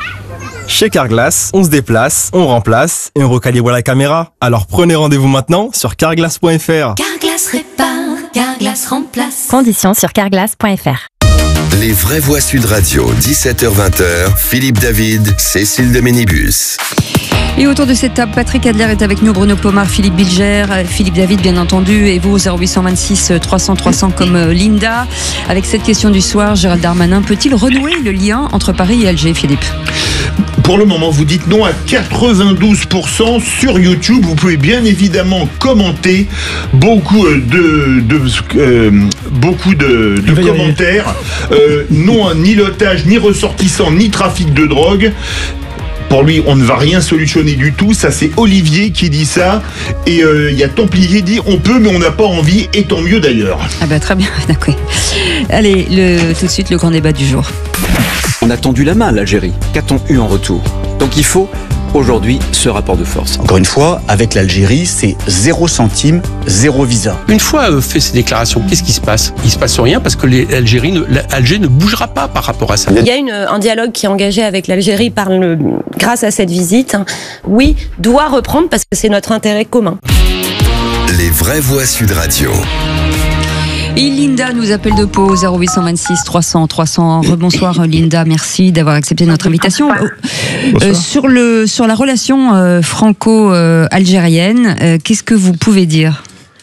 [SPEAKER 7] Chez Carglass, on se déplace, on remplace et on recalibre la caméra. Alors prenez rendez-vous maintenant sur carglass point f r.
[SPEAKER 8] Carglass répare, Carglass remplace. Conditions sur carglass point f r.
[SPEAKER 5] Les vraies voix Sud Radio, dix-sept heures vingt, Philippe David, Cécile de Ménibus.
[SPEAKER 21] Et autour de cette table, Patrick Adler est avec nous, Bruno Pomar, Philippe Bilger, Philippe David bien entendu, et vous, zéro huit cent vingt-six trois cents trois cents comme Linda. Avec cette question du soir, Gérald Darmanin peut-il renouer le lien entre Paris et Alger, Philippe ?
[SPEAKER 4] Pour le moment, vous dites non à quatre-vingt-douze pour cent sur YouTube. Vous pouvez bien évidemment commenter beaucoup de, de euh, beaucoup de, de commentaires. Euh, non, ni l'otage, ni ressortissant, ni trafic de drogue. Pour lui, on ne va rien solutionner du tout. Ça, c'est Olivier qui dit ça. Et il euh, y a Templier qui dit on peut, mais on n'a pas envie. Et tant mieux d'ailleurs.
[SPEAKER 21] Ah bah très bien, d'accord. Allez, le, tout de suite, le grand débat du jour.
[SPEAKER 9] On a tendu la main à l'Algérie. Qu'a-t-on eu en retour ? Donc il faut aujourd'hui ce rapport de force.
[SPEAKER 12] Encore une fois, avec l'Algérie, c'est zéro centime, zéro visa.
[SPEAKER 13] Une fois euh, fait ces déclarations, qu'est-ce qui se passe ? Il se passe rien parce que l'Algérie ne, l'Alger ne bougera pas par rapport à ça.
[SPEAKER 14] Il y a une, un dialogue qui est engagé avec l'Algérie par le, grâce à cette visite. Oui, doit reprendre parce que c'est notre intérêt commun.
[SPEAKER 5] Les vraies voix Sud Radio.
[SPEAKER 21] Et Linda nous appelle de Pau, zéro huit cent vingt-six trois cents trois cents. Rebonsoir Linda, merci d'avoir accepté notre invitation. Euh, sur, le, sur la relation euh, franco-algérienne, euh, qu'est-ce que vous pouvez dire ?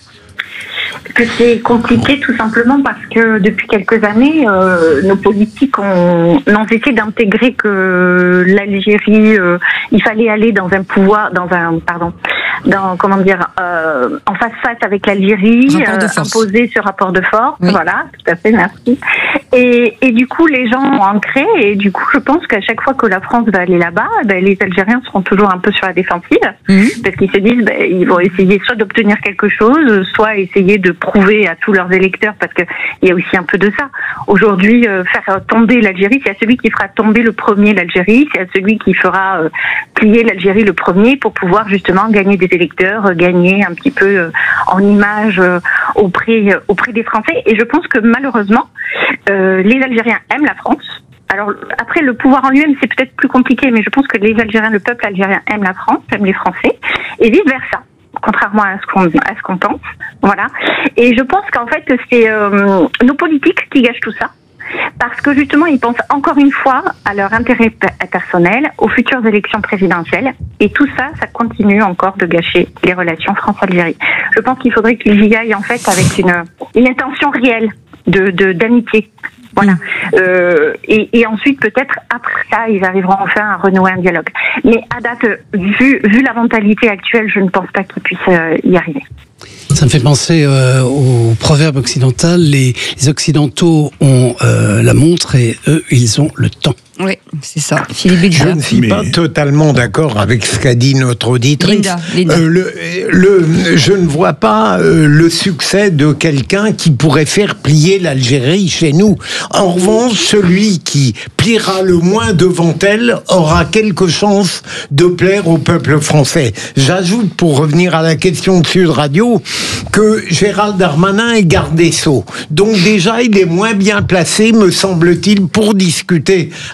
[SPEAKER 1] Que c'est compliqué tout simplement parce que depuis quelques années, euh, nos politiques ont, ont essayé d'intégrer que l'Algérie, euh, il fallait aller dans un pouvoir, dans un, pardon, dans, comment dire, euh, en face face avec l'Algérie, euh, imposer ce rapport de force, oui. Voilà, tout à fait, merci. Et, et du coup, les gens ont ancré, et du coup, je pense qu'à chaque fois que la France va aller là-bas, ben, les Algériens seront toujours un peu sur la défensive, mmh. parce qu'ils se disent, ben, ils vont essayer soit d'obtenir quelque chose, soit essayer de prouver à tous leurs électeurs, parce que il y a aussi un peu de ça. Aujourd'hui, euh, faire tomber l'Algérie, c'est à celui qui fera tomber le premier l'Algérie, c'est à celui qui fera euh, plier l'Algérie le premier pour pouvoir justement gagner des électeurs, euh, gagner un petit peu euh, en image euh, auprès euh, auprès des Français. Et je pense que malheureusement, euh, les Algériens aiment la France. Alors après, le pouvoir en lui-même, c'est peut-être plus compliqué, mais je pense que les Algériens, le peuple algérien aime la France, aime les Français, et vice versa. Contrairement à ce qu'on à ce qu'on pense, voilà. Et je pense qu'en fait c'est euh, nos politiques qui gâchent tout ça, parce que justement ils pensent encore une fois à leur intérêt personnel, aux futures élections présidentielles, et tout ça, ça continue encore de gâcher les relations France-Algérie. Je pense qu'il faudrait qu'ils y aillent en fait avec une une intention réelle de de d'amitié. Voilà. Euh, et, et ensuite, peut-être, après ça, ils arriveront enfin à renouer un dialogue. Mais à date, vu, vu la mentalité actuelle, je ne pense pas qu'ils puissent euh, y arriver.
[SPEAKER 22] Ça me fait penser euh, au proverbe occidental, les, les Occidentaux ont euh, la montre et eux, ils ont le temps.
[SPEAKER 21] Oui, c'est ça. Philippe Bilger.
[SPEAKER 20] Je ne suis Mais... pas totalement d'accord avec ce qu'a dit notre auditrice.
[SPEAKER 21] Linda, Linda.
[SPEAKER 20] Euh, le, le, je ne vois pas euh, le succès de quelqu'un qui pourrait faire plier l'Algérie chez nous. En revanche, celui qui pliera le moins devant elle aura quelques chances de plaire au peuple français. J'ajoute, pour revenir à la question de Sud Radio, que Gérald Darmanin est garde des Sceaux. Donc déjà, il est moins bien placé, me semble-t-il, pour discuter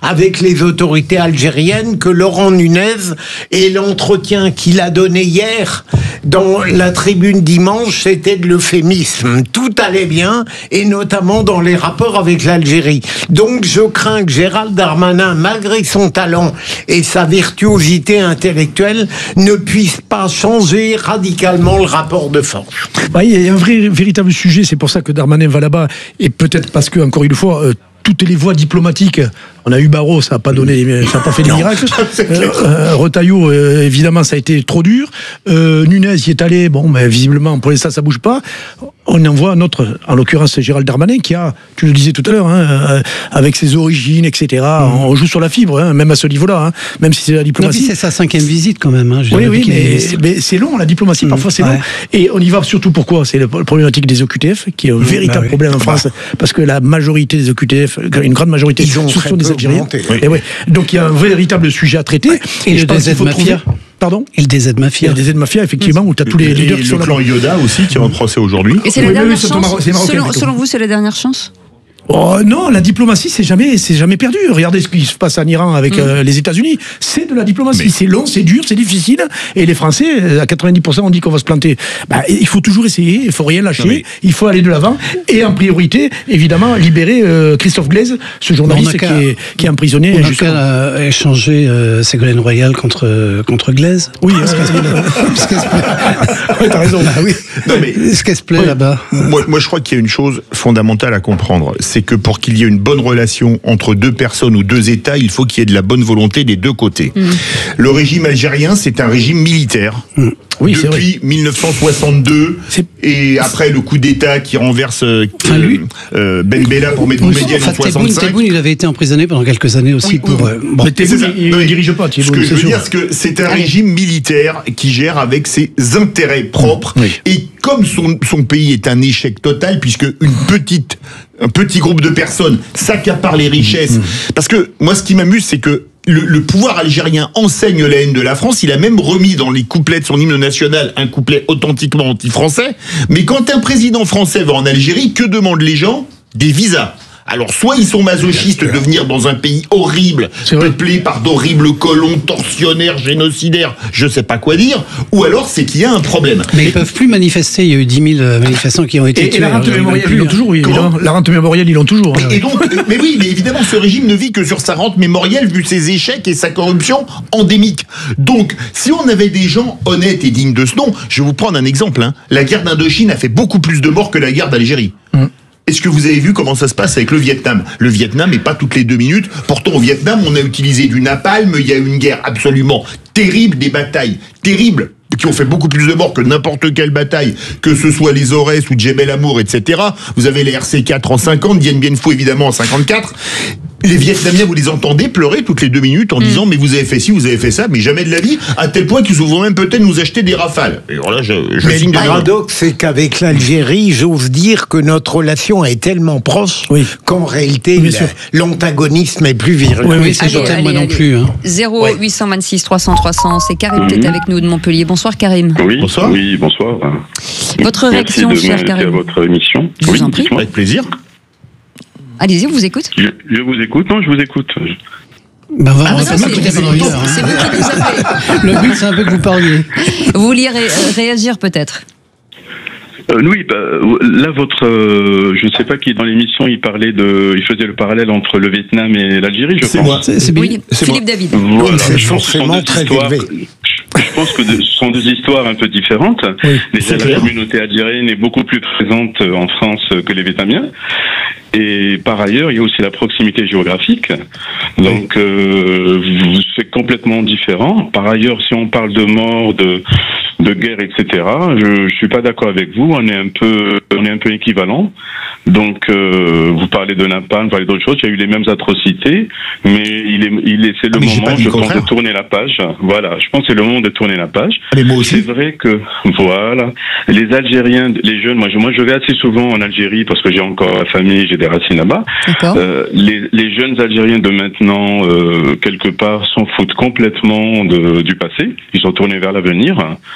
[SPEAKER 20] avec les autorités algériennes que Laurent Nunez et l'entretien qu'il a donné hier dans la tribune dimanche, c'était de l'euphémisme. Tout allait bien, et notamment dans les rapports avec l'Algérie. Donc je crains que Gérald Darmanin, malgré son talent et sa virtuosité intellectuelle, ne puisse pas changer radicalement le rapport de force.
[SPEAKER 23] Bah, il y a un vrai, véritable sujet, c'est pour ça que Darmanin va là-bas, et peut-être parce que, encore une fois, euh, toutes les voies diplomatiques, on a eu Barrot, ça n'a pas donné, ça n'a pas fait des miracles. Euh, euh, Retailleau, euh, évidemment, ça a été trop dur. Euh, Nunez y est allé, bon, mais visiblement, pour l'instant, ça bouge pas. On envoie un autre, en l'occurrence, Gérald Darmanin, qui a, tu le disais tout à l'heure, hein, euh, avec ses origines, et cetera. Mmh. On joue sur la fibre, hein, même à ce niveau-là, hein, même si c'est la diplomatie.
[SPEAKER 22] Non, c'est sa cinquième visite quand même. Hein,
[SPEAKER 23] oui, oui, mais, mais c'est long, la diplomatie, mmh, parfois c'est ouais. long. Et on y va surtout pourquoi ? C'est la problématique des O Q T F, qui est un mmh, véritable bah, problème oui. en France, parce que la majorité des O Q T F, une grande majorité, ce sont des Algériens. Oui. Et ouais. Donc il y a un véritable sujet à traiter. Ouais.
[SPEAKER 22] Et, et le D Z Mafia.
[SPEAKER 23] Pardon ?
[SPEAKER 22] Et le D Z Mafia.
[SPEAKER 23] Il y a le D Z Mafia, effectivement, où tu as tous les leaders
[SPEAKER 4] qui
[SPEAKER 23] sont
[SPEAKER 4] là. Le clan Yoda aussi, qui est en procès aujourd'hui.
[SPEAKER 21] Et c'est la dernière chance. Selon, selon vous, c'est la dernière chance ?
[SPEAKER 23] Oh, non, la diplomatie, c'est jamais, c'est jamais perdu. Regardez ce qui se passe en Iran avec mmh. euh, les États-Unis. C'est de la diplomatie. Mais... C'est long, c'est dur, c'est difficile. Et les Français, à quatre-vingt-dix pour cent, on dit qu'on va se planter. Bah, il faut toujours essayer, il faut rien lâcher, mais... il faut aller de l'avant. Et en priorité, évidemment, libérer euh, Christophe Glaise, ce journaliste qui est, qui est emprisonné.
[SPEAKER 22] On a qu'à échanger euh, Ségolène Royal contre, contre Glaise.
[SPEAKER 23] Oui,
[SPEAKER 22] parce qu'elle se plaît. T'as raison. Ah, oui. Non, mais... Est-ce qu'elle se plaît oui. là-bas ?
[SPEAKER 4] moi, moi, je crois qu'il y a une chose fondamentale à comprendre. C'est que pour qu'il y ait une bonne relation entre deux personnes ou deux États, il faut qu'il y ait de la bonne volonté des deux côtés. Mmh. Le régime algérien, c'est un régime militaire. Mmh. Oui, depuis mille neuf cent soixante-deux et après le coup d'État qui renverse euh, euh, Ben Bella pour mettre Boumedienne en soixante-cinq.
[SPEAKER 22] Tebboune, il avait été emprisonné pendant quelques années aussi oui, pour.
[SPEAKER 23] Euh, bon. Mais Tebboune, il ne dirige pas.
[SPEAKER 4] Ce que je veux dire, c'est que c'est un régime militaire qui gère avec ses intérêts propres oui. et comme son, son pays est un échec total, puisque une petite, un petit groupe de personnes s'accapare les richesses. Mmh. Parce que moi, ce qui m'amuse, c'est que Le, le pouvoir algérien enseigne la haine de la France. Il a même remis dans les couplets de son hymne national un couplet authentiquement anti-français. Mais quand un président français va en Algérie, que demandent les gens ? Des visas. Alors, soit ils sont masochistes de venir dans un pays horrible, peuplé par d'horribles colons, tortionnaires, génocidaires, je sais pas quoi dire, ou alors c'est qu'il y a un problème.
[SPEAKER 22] Mais ils peuvent plus manifester, il y a eu dix mille manifestants qui ont été
[SPEAKER 23] et,
[SPEAKER 22] tués.
[SPEAKER 23] Et la rente mémorielle, ils l'ont toujours, oui, évidemment. La rente mémorielle, ils l'ont toujours.
[SPEAKER 4] Et, et donc, mais oui, mais évidemment, ce régime ne vit que sur sa rente mémorielle, vu ses échecs et sa corruption endémique. Donc, si on avait des gens honnêtes et dignes de ce nom, je vais vous prendre un exemple, hein. La guerre d'Indochine a fait beaucoup plus de morts que la guerre d'Algérie. Hum. Est-ce que vous avez vu comment ça se passe avec le Vietnam ? Le Vietnam n'est pas toutes les deux minutes. Pourtant, au Vietnam, on a utilisé du napalm. Il y a eu une guerre absolument terrible, des batailles terribles qui ont fait beaucoup plus de morts que n'importe quelle bataille, que ce soit les Aurès ou Djebel Amour, et cetera. Vous avez les R C quatre en cinquante, Dien Bien Phu évidemment en cinquante-quatre. Les Vietnamiens, vous les entendez pleurer toutes les deux minutes en mmh. disant mais vous avez fait ci, vous avez fait ça, mais jamais de la vie, à tel point qu'ils vont même peut-être nous acheter des rafales. Et alors là, je, je
[SPEAKER 20] mais le paradoxe, c'est qu'avec l'Algérie, j'ose dire que notre relation est tellement proche oui. qu'en réalité, oui, l'antagonisme est plus virulent.
[SPEAKER 22] Oui, oui, c'est allez, moi allez, non allez. plus. Hein.
[SPEAKER 21] zéro huit cent vingt-six trois cents trois cents, c'est Karim qui mmh. est avec nous de Montpellier. Bonsoir Karim.
[SPEAKER 2] Oui,
[SPEAKER 23] bonsoir.
[SPEAKER 2] Oui, bonsoir.
[SPEAKER 21] Votre réaction,
[SPEAKER 2] Merci de
[SPEAKER 21] cher Karim.
[SPEAKER 2] À votre émission.
[SPEAKER 21] Je
[SPEAKER 2] oui,
[SPEAKER 21] vous en prie.
[SPEAKER 4] Avec plaisir.
[SPEAKER 21] Allez-y, on vous écoute.
[SPEAKER 2] Je, je vous écoute, non, je vous écoute.
[SPEAKER 22] Ben voilà,
[SPEAKER 21] ah, c'est vous qui nous
[SPEAKER 22] appelez. Le but, c'est un peu que vous parliez.
[SPEAKER 21] Vous vouliez ré réagir peut-être
[SPEAKER 2] euh, Oui, bah, là, votre, euh, je ne sais pas qui dans l'émission, il parlait de, il faisait le parallèle entre le Vietnam et l'Algérie, je pense.
[SPEAKER 23] C'est moi.
[SPEAKER 21] C'est oui, Philippe moi. David.
[SPEAKER 2] Voilà,
[SPEAKER 20] c'est forcément très élevé.
[SPEAKER 2] Je pense que ce sont deux histoires un peu différentes. Oui, déjà, la communauté algérienne est beaucoup plus présente en France que les Vietnamiens. Et par ailleurs, il y a aussi la proximité géographique. Donc, euh, c'est complètement différent. Par ailleurs, si on parle de mort, de, de guerre, et cetera, je, je suis pas d'accord avec vous. On est un peu, on est un peu équivalent. Donc, euh, vous parlez de napalm, vous parlez d'autres choses. Il y a eu les mêmes atrocités, mais il est, il est, c'est le ah, moment, je pense, de tourner la page. Voilà, je pense que c'est le moment de tourner la page. C'est vrai que, voilà, les Algériens, les jeunes, moi, je, moi, je vais assez souvent en Algérie parce que j'ai encore la famille, j'ai des racines là-bas. Euh, les, les jeunes Algériens de maintenant, euh, quelque part, s'en foutent complètement de, du passé. Ils sont tournés vers l'avenir.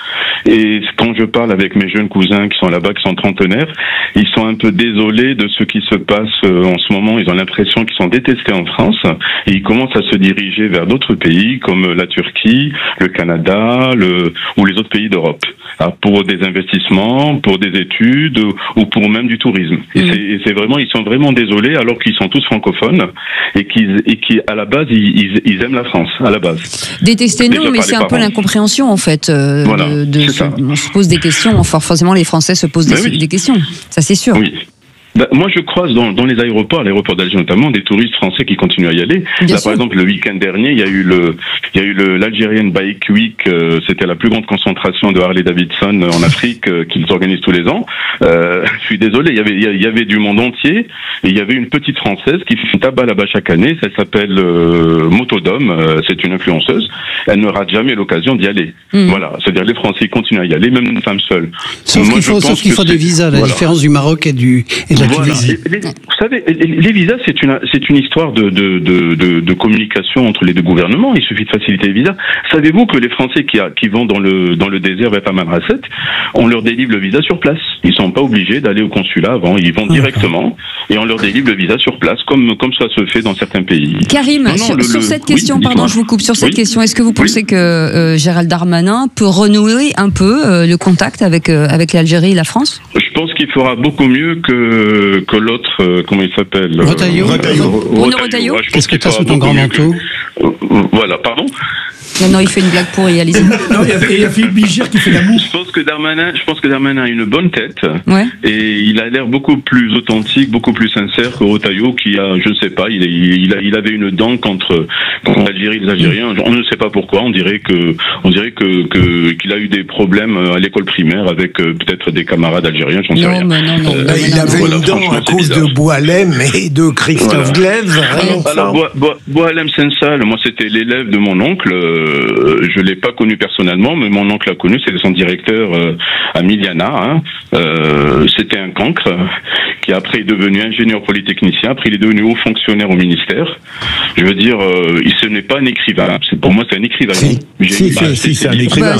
[SPEAKER 2] Et quand je parle avec mes jeunes cousins qui sont là-bas, qui sont trentenaires, ils sont un peu désolés de ce qui se passe en ce moment. Ils ont l'impression qu'ils sont détestés en France et ils commencent à se diriger vers d'autres pays comme la Turquie, le Canada, le, ou les autres pays d'Europe, pour des investissements, pour des études ou pour même du tourisme. Et mmh. c'est, et c'est vraiment, ils sont vraiment désolés alors qu'ils sont tous francophones et qu'ils, et qui à la base ils, ils, ils aiment la France à la base.
[SPEAKER 21] Détester non, mais c'est un peu l'incompréhension en fait. Euh, voilà, de, de, se, on se pose des questions. Enfin, forcément, les Français se posent des, ben oui. des questions. Ça, c'est sûr.
[SPEAKER 2] Oui. Bah, moi, je croise dans, dans les aéroports, l'aéroport d'Alger notamment, des touristes français qui continuent à y aller. Bien Là, sûr. Par exemple, le week-end dernier, il y a eu le, il y a eu le l'Algerian Bike Week. Euh, c'était la plus grande concentration de Harley Davidson en Afrique euh, qu'ils organisent tous les ans. Euh, je suis désolé, il y avait, il y avait du monde entier et il y avait une petite française qui fait une tabac là-bas chaque année. Ça s'appelle euh, Motodome. Euh, c'est une influenceuse. Elle ne rate jamais l'occasion d'y aller. Mmh. Voilà, c'est-à-dire les Français continuent à y aller, même une femme seule.
[SPEAKER 22] Sauf moi, qu'il faut, sauf qu'il faut des visas. La voilà. différence du Maroc et du et de la
[SPEAKER 2] Voilà. Les, vous savez, les visas, c'est une, c'est une histoire de, de, de, de, de communication entre les deux gouvernements. Il suffit de faciliter les visas. Savez-vous que les Français qui, a, qui vont dans le, dans le désert vers Tamanrasset, on leur délivre le visa sur place. Ils sont pas obligés d'aller au consulat avant. Ils vont directement et on leur délivre le visa sur place, comme, comme ça se fait dans certains pays.
[SPEAKER 21] Karim, non, non, sur, le, sur cette question, oui, pardon, je vous coupe sur cette oui. question. Est-ce que vous pensez oui. que euh, Gérald Darmanin peut renouer un peu euh, le contact avec, euh, avec l'Algérie et la France ?
[SPEAKER 2] Je pense qu'il fera beaucoup mieux que, que l'autre, euh, comment il s'appelle
[SPEAKER 22] Retailleau.
[SPEAKER 21] Bruno Retailleau.
[SPEAKER 22] Qu'est-ce que tu as sous ton grand manteau ?
[SPEAKER 2] Voilà, pardon.
[SPEAKER 21] Non, non, il fait une blague pourrie, allez-y.
[SPEAKER 23] Non, il y a, il y a Philippe Bichir qui fait la moue.
[SPEAKER 2] Je pense que Darmanin, je pense que Darmanin a une bonne tête.
[SPEAKER 21] Ouais.
[SPEAKER 2] Et il a l'air beaucoup plus authentique, beaucoup plus sincère que Retailleau, qui a, je ne sais pas, il, est, il, a, il avait une dent contre, contre l'Algérie et les Algériens. On ne sait pas pourquoi. On dirait que, on dirait que, que qu'il a eu des problèmes à l'école primaire avec euh, peut-être des camarades algériens. J'en sais
[SPEAKER 21] non,
[SPEAKER 2] rien.
[SPEAKER 21] Mais non, non,
[SPEAKER 2] euh,
[SPEAKER 21] non,
[SPEAKER 20] il
[SPEAKER 21] non,
[SPEAKER 20] avait
[SPEAKER 21] non,
[SPEAKER 20] une
[SPEAKER 2] voilà,
[SPEAKER 20] dent à cause de Boualem et de Christophe
[SPEAKER 2] voilà.
[SPEAKER 20] Glaise.
[SPEAKER 2] Alors, Boualem Sensal, moi c'était l'élève de mon oncle. Euh, je l'ai pas connu personnellement, mais mon oncle l'a connu, c'était son directeur euh, à Miliana. Hein. Euh, c'était un cancre qui après est devenu ingénieur polytechnicien, après il est devenu haut fonctionnaire au ministère. Je veux dire, euh, il ce n'est pas un écrivain. C'est, pour moi, c'est un écrivain.
[SPEAKER 20] Si, si, bah, si, si c'est un écrivain.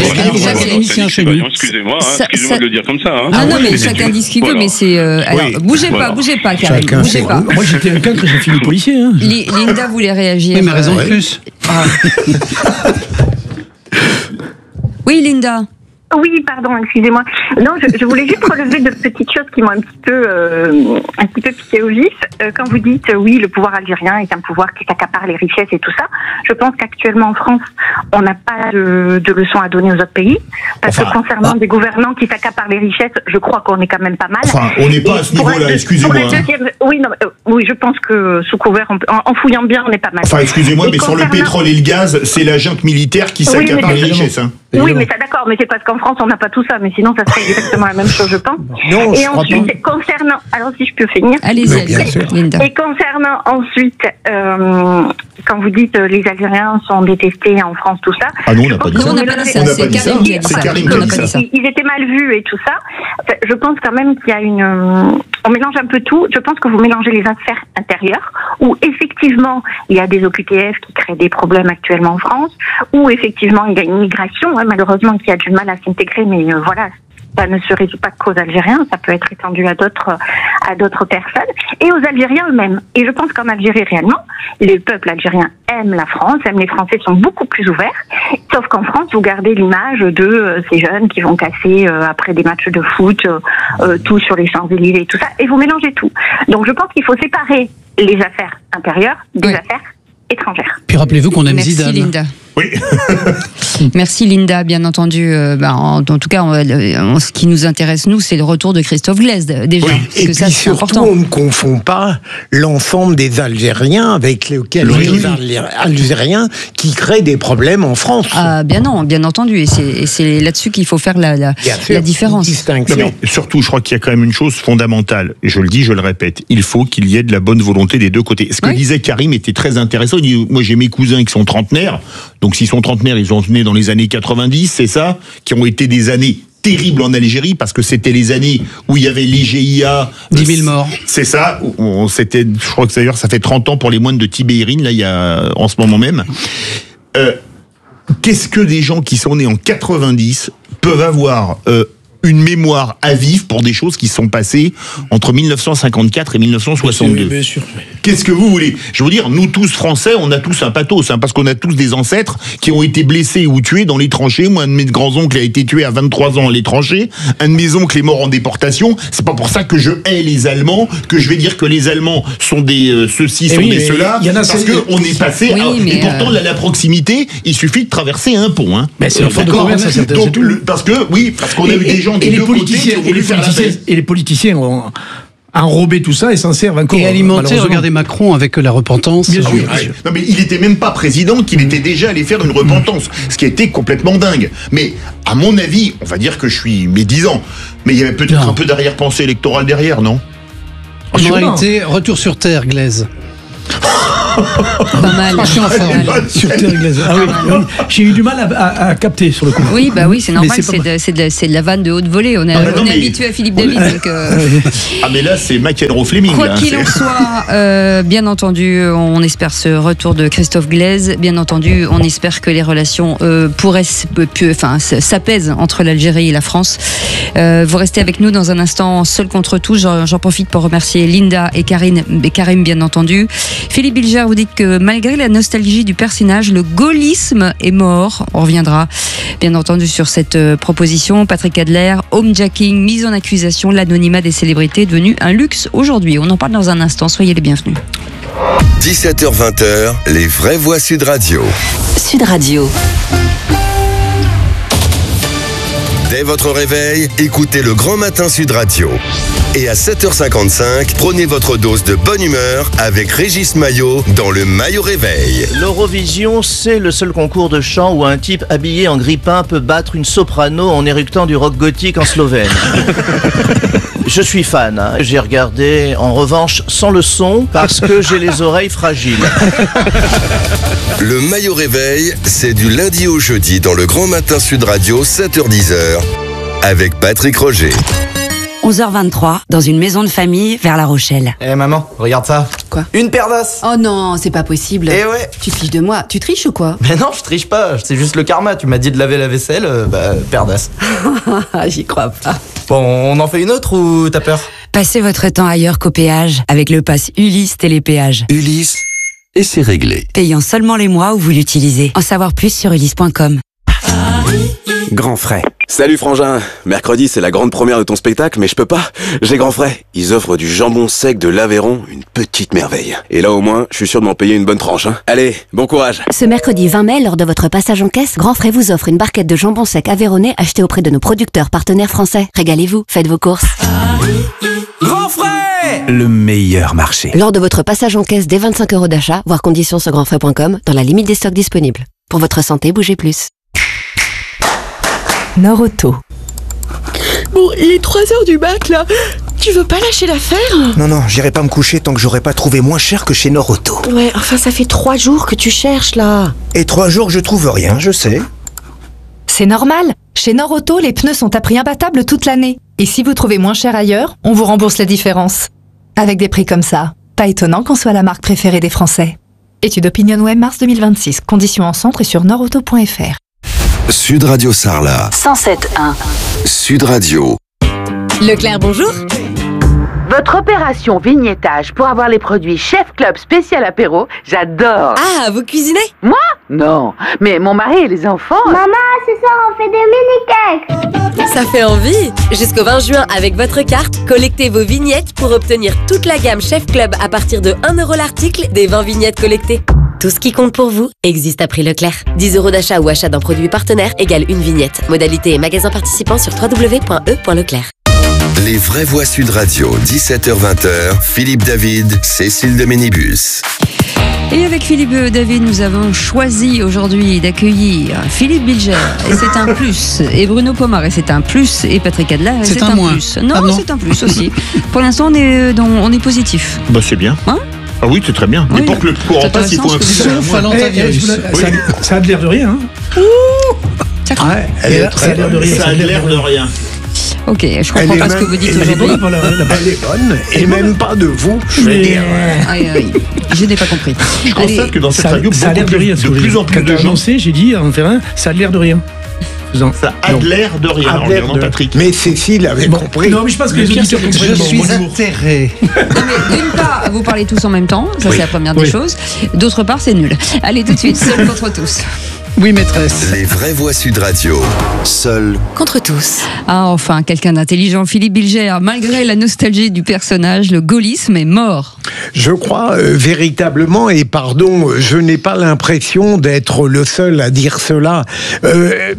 [SPEAKER 2] Excusez-moi, hein, excusez-moi de le dire comme ça. Hein.
[SPEAKER 21] Ah non, mais chacun dit ce qu'il veut, mais c'est... Euh, alors, oui. bougez voilà. pas, bougez pas, Karim, chacun bougez pas.
[SPEAKER 23] Moi, j'étais un cancre, j'ai fini policier. Hein.
[SPEAKER 21] Linda voulait réagir.
[SPEAKER 22] Oui, mais raison de plus.
[SPEAKER 21] Ah. Oui, Linda.
[SPEAKER 1] Oui, pardon, excusez-moi. Non, je, je voulais juste relever de petites choses qui m'ont un petit peu, euh, un petit peu piqué au vif. Euh, quand vous dites, euh, oui, le pouvoir algérien est un pouvoir qui s'accapare les richesses et tout ça, je pense qu'actuellement en France, on n'a pas de, de leçons à donner aux autres pays. Parce enfin, que concernant ah. des gouvernants qui s'accaparent les richesses, je crois qu'on est quand même pas mal.
[SPEAKER 4] Enfin, on n'est pas à ce niveau-là, excusez-moi.
[SPEAKER 1] Deuxième, oui, non, euh, oui, je pense que sous couvert, en, en fouillant bien, on n'est pas mal.
[SPEAKER 4] Enfin, excusez-moi, et mais concernant... sur le pétrole et le gaz, c'est la junte militaire qui s'accapare oui, les richesses. Hein.
[SPEAKER 1] Oui, mais ça d'accord, mais c'est parce qu'en France, on n'a pas tout ça, mais sinon, ça serait exactement la même chose, je pense.
[SPEAKER 20] Non,
[SPEAKER 1] et ensuite, concernant, alors si je peux finir.
[SPEAKER 21] Allez-y, bien sûr.
[SPEAKER 1] Et concernant ensuite, euh, quand vous dites euh, les Algériens sont détestés en France, tout ça.
[SPEAKER 4] Ah non, on n'a pas dit ça.
[SPEAKER 21] On n'a pas dit ça, c'est Karim qui a dit ça.
[SPEAKER 1] Ils étaient mal vus et tout ça. Je pense quand même qu'il y a une, on mélange un peu tout. Je pense que vous mélangez les affaires intérieures, où effectivement, il y a des O Q T F qui créent des problèmes actuellement en France, où effectivement, il y a une migration, hein, malheureusement, qui a du mal à s'intégrer, mais euh, voilà, ça ne se résout pas qu'aux Algériens, ça peut être étendu à d'autres, à d'autres personnes, et aux Algériens eux-mêmes. Et je pense qu'en Algérie, réellement, les peuples algériens aiment la France, aiment les Français, sont beaucoup plus ouverts, sauf qu'en France, vous gardez l'image de euh, ces jeunes qui vont casser, euh, après des matchs de foot, euh, tout sur les Champs-Élysées et tout ça, et vous mélangez tout. Donc je pense qu'il faut séparer les affaires intérieures des oui. affaires étrangères.
[SPEAKER 22] Puis rappelez-vous qu'on aime
[SPEAKER 21] Merci
[SPEAKER 22] Zidane.
[SPEAKER 21] Linda.
[SPEAKER 4] Oui.
[SPEAKER 21] Merci Linda, bien entendu. Euh, bah, en, en tout cas, on, on, ce qui nous intéresse, nous, c'est le retour de Christophe Glaise, déjà.
[SPEAKER 20] Oui.
[SPEAKER 21] Parce
[SPEAKER 20] et
[SPEAKER 21] que ça,
[SPEAKER 20] puis
[SPEAKER 21] c'est
[SPEAKER 20] surtout,
[SPEAKER 21] important.
[SPEAKER 20] on ne confond pas l'ensemble des Algériens avec lesquels oui. les Algériens qui créent des problèmes en France.
[SPEAKER 21] Ah, bien non, bien entendu. Et c'est, et c'est là-dessus qu'il faut faire la, la,
[SPEAKER 20] sûr,
[SPEAKER 21] la différence.
[SPEAKER 20] Distinction.
[SPEAKER 4] Non, mais surtout, je crois qu'il y a quand même une chose fondamentale. Et je le dis, je le répète. Il faut qu'il y ait de la bonne volonté des deux côtés. Ce que oui. disait Karim était très intéressant. Il dit, moi, j'ai mes cousins qui sont trentenaires. Donc, s'ils sont trentenaires, ils sont nés dans les années quatre-vingt-dix, c'est ça, qui ont été des années terrible en Algérie parce que c'était les années où il y avait l'I G I A.
[SPEAKER 22] dix mille morts.
[SPEAKER 4] C'est ça. On, c'était, je crois que d'ailleurs ça fait trente ans pour les moines de Tibérine, là, il y a, en ce moment même. Euh, qu'est-ce que des gens qui sont nés en quatre-vingt-dix peuvent avoir euh, une mémoire à vif pour des choses qui sont passées entre mille neuf cent cinquante-quatre et mille neuf cent soixante-deux.
[SPEAKER 23] Bien sûr.
[SPEAKER 4] Qu'est-ce que vous voulez? Je veux dire, nous tous Français, on a tous un pathos, hein, parce qu'on a tous des ancêtres qui ont été blessés ou tués dans les tranchées. Moi, un de mes grands-oncles a été tué à vingt-trois ans dans les tranchées. Un de mes oncles est mort en déportation. C'est pas pour ça que je hais les Allemands, que je vais dire que les Allemands sont des euh, ceux-ci, sont oui, des ceux-là, parce qu'on est passé. Oui, à, et pourtant, euh... là, la proximité, il suffit de traverser un pont. Hein.
[SPEAKER 23] Mais c'est le fond de commerce, ça, c'est
[SPEAKER 4] Donc, le, parce que oui, parce qu'on a eu des gens des deux côtés qui ont voulu faire la paix.
[SPEAKER 23] Et les politiciens ont enrobé tout ça et s'en servent encore.
[SPEAKER 22] Et alimenter, regardez Macron avec la repentance.
[SPEAKER 4] Bien sûr. Oui, oui. Non, mais il était même pas président, qu'il était déjà allé faire une repentance, ce qui était complètement dingue. Mais à mon avis, on va dire que je suis médisant, mais il y avait peut-être non. un peu d'arrière-pensée électorale derrière, non?
[SPEAKER 22] En oh, réalité, retour sur terre, Glaise.
[SPEAKER 21] Pas mal.
[SPEAKER 23] Ah, je suis en forme. Sur terre glaise. Ah, oui, oui. J'ai eu du mal à, à, à capter sur le coup.
[SPEAKER 21] Oui, bah oui, c'est normal. C'est, c'est, de, c'est, de, c'est de la vanne de haute volée. On est, ah, on non, est habitué à Philippe David. Donc, euh...
[SPEAKER 4] Ah mais là, c'est McEnroe Fleming.
[SPEAKER 21] Quoi
[SPEAKER 4] là,
[SPEAKER 21] qu'il en soit, euh, bien entendu, on espère ce retour de Christophe Glaise. Bien entendu, on espère que les relations euh, pourraient, enfin, s'apaisent entre l'Algérie et la France. Euh, vous restez avec nous dans un instant, seul contre tous. J'en, j'en profite pour remercier Linda et Karine, et Karim, bien entendu. Philippe Bilger vous dites que malgré la nostalgie du personnage, le gaullisme est mort. On reviendra bien entendu sur cette euh, proposition. Patrick Adler, homejacking, mise en accusation, l'anonymat des célébrités est devenu un luxe aujourd'hui. On en parle dans un instant, soyez les bienvenus.
[SPEAKER 5] dix-sept heures vingt, les vraies voix Sud Radio.
[SPEAKER 18] Sud Radio.
[SPEAKER 5] Dès votre réveil, écoutez le Grand Matin Sud Radio. Et à sept heures cinquante-cinq, prenez votre dose de bonne humeur avec Régis Maillot dans le Maillot Réveil.
[SPEAKER 11] L'Eurovision, c'est le seul concours de chant où un type habillé en grippin peut battre une soprano en éructant du rock gothique en slovène. Je suis fan, hein. J'ai regardé en revanche sans le son parce que j'ai les oreilles fragiles.
[SPEAKER 5] Le Maillot Réveil, c'est du lundi au jeudi dans le Grand Matin Sud Radio, sept heures dix avec Patrick Roger.
[SPEAKER 18] onze heures vingt-trois, dans une maison de famille vers La Rochelle.
[SPEAKER 15] Eh hey maman, regarde ça.
[SPEAKER 21] Quoi?
[SPEAKER 15] Une paire d'as.
[SPEAKER 21] Oh non, c'est pas possible.
[SPEAKER 15] Eh ouais.
[SPEAKER 21] Tu te fiches de moi. Tu triches ou quoi?
[SPEAKER 15] Mais non, je triche pas. C'est juste le karma. Tu m'as dit de laver la vaisselle, euh, bah, paire d'as.
[SPEAKER 21] J'y crois pas.
[SPEAKER 15] Bon, on en fait une autre ou t'as peur?
[SPEAKER 18] Passez votre temps ailleurs qu'au péage avec le pass Ulysse Télépéage.
[SPEAKER 5] Ulysse, et c'est réglé.
[SPEAKER 18] Payant seulement les mois où vous l'utilisez. En savoir plus sur ulysse point com.
[SPEAKER 29] Grand frais. Salut frangin, mercredi c'est la grande première de ton spectacle mais je peux pas, j'ai grand frais. Ils offrent du jambon sec de l'Aveyron, une petite merveille. Et là au moins, je suis sûr de m'en payer une bonne tranche. Hein. Allez, bon courage.
[SPEAKER 16] Ce mercredi vingt mai, lors de votre passage en caisse, Grand Frais vous offre une barquette de jambon sec aveyronnais achetée auprès de nos producteurs partenaires français. Régalez-vous, faites vos courses.
[SPEAKER 29] Grand frais, le meilleur marché.
[SPEAKER 16] Lors de votre passage en caisse dès vingt-cinq euros d'achat, voir conditions sur grand frais point com, dans la limite des stocks disponibles. Pour votre santé, bougez plus.
[SPEAKER 18] Norauto.
[SPEAKER 17] Bon, il est trois heures du mat là. Tu veux pas lâcher l'affaire?
[SPEAKER 19] Non, non, j'irai pas me coucher tant que j'aurai pas trouvé moins cher que chez Norauto.
[SPEAKER 17] Ouais, enfin ça fait trois jours que tu cherches là.
[SPEAKER 19] Et trois jours que je trouve rien, je sais.
[SPEAKER 24] C'est normal. Chez Norauto, les pneus sont à prix imbattable toute l'année. Et si vous trouvez moins cher ailleurs, on vous rembourse la différence. Avec des prix comme ça, pas étonnant qu'on soit la marque préférée des Français. Étude OpinionWay mars deux mille vingt-six. Conditions en centre et sur norauto point f r.
[SPEAKER 5] Sud Radio Sarlat.
[SPEAKER 18] cent sept un.
[SPEAKER 5] Sud Radio.
[SPEAKER 18] Leclerc, bonjour.
[SPEAKER 25] Votre opération vignettage pour avoir les produits Chef Club spécial apéro, j'adore.
[SPEAKER 18] Ah, vous cuisinez?
[SPEAKER 25] Moi? Non, mais mon mari et les enfants.
[SPEAKER 26] Maman, ce soir on fait des mini-cakes.
[SPEAKER 18] Ça fait envie. Jusqu'au vingt juin, avec votre carte, collectez vos vignettes pour obtenir toute la gamme Chef Club à partir de un euro l'article des vingt vignettes collectées. Tout ce qui compte pour vous existe à prix Leclerc. dix euros d'achat ou achat d'un produit partenaire égale une vignette. Modalité et magasin participant sur w w w point e point leclerc.
[SPEAKER 5] Les vraies voix Sud Radio, dix-sept heures vingt, Philippe David, Cécile de Ménibus.
[SPEAKER 21] Et avec Philippe David, nous avons choisi aujourd'hui d'accueillir Philippe Bilger, et c'est un plus, et Bruno Pomar, et c'est un plus, et Patrick Adler, et c'est, c'est un, un plus. Non, ah non, c'est un plus aussi. Pour l'instant, on est, dans, on est positif.
[SPEAKER 4] Bah c'est bien. Hein? Ah oui, c'est très bien.
[SPEAKER 21] Oui,
[SPEAKER 4] mais pour que le courant passe, il faut un
[SPEAKER 23] Sauf à l'antivirus. Ça a de l'air de rien. Hein.
[SPEAKER 21] Ça
[SPEAKER 20] Ouais, elle est très bonne.
[SPEAKER 4] Ça a l'air de rien.
[SPEAKER 21] Ok, je comprends pas ce que vous dites aujourd'hui.
[SPEAKER 20] Elle est bonne, et même pas de vous, je veux dire.
[SPEAKER 21] Aïe, aïe. Je n'ai pas compris.
[SPEAKER 4] Je constate que dans cette
[SPEAKER 23] Ça,
[SPEAKER 4] radio,
[SPEAKER 23] ça a l'air de rien.
[SPEAKER 4] de plus en plus
[SPEAKER 23] Quand
[SPEAKER 4] de
[SPEAKER 23] t'as
[SPEAKER 4] gens.
[SPEAKER 23] annoncé, j'ai dit en faire un, ça a l'air de rien. Faisant.
[SPEAKER 4] Ça a
[SPEAKER 23] Non.
[SPEAKER 4] l'air de rien,
[SPEAKER 20] A
[SPEAKER 4] en
[SPEAKER 20] l'air
[SPEAKER 4] regardant
[SPEAKER 20] de-
[SPEAKER 4] Patrick.
[SPEAKER 20] Mais Cécile avait
[SPEAKER 23] Bon,
[SPEAKER 20] compris.
[SPEAKER 23] non, mais je pense que les
[SPEAKER 20] pire,
[SPEAKER 23] auditeurs
[SPEAKER 20] c'est que
[SPEAKER 23] comprennent
[SPEAKER 20] je
[SPEAKER 23] mon-
[SPEAKER 20] suis
[SPEAKER 23] mon humour.
[SPEAKER 20] atterré.
[SPEAKER 21] Non, mais d'une part, vous parlez tous en même temps, ça
[SPEAKER 23] Oui.
[SPEAKER 21] c'est la première
[SPEAKER 23] Oui.
[SPEAKER 21] des choses. D'autre part, c'est nul. Allez, tout de suite, seul contre tous.
[SPEAKER 22] Oui, maîtresse.
[SPEAKER 5] Les vraies voix Sud Radio. Seul
[SPEAKER 21] Contre tous. Ah, enfin, quelqu'un d'intelligent. Philippe Bilger, malgré la nostalgie du personnage, le gaullisme est mort.
[SPEAKER 20] Je crois euh, véritablement, et pardon, je n'ai pas l'impression d'être le seul à dire cela. Euh,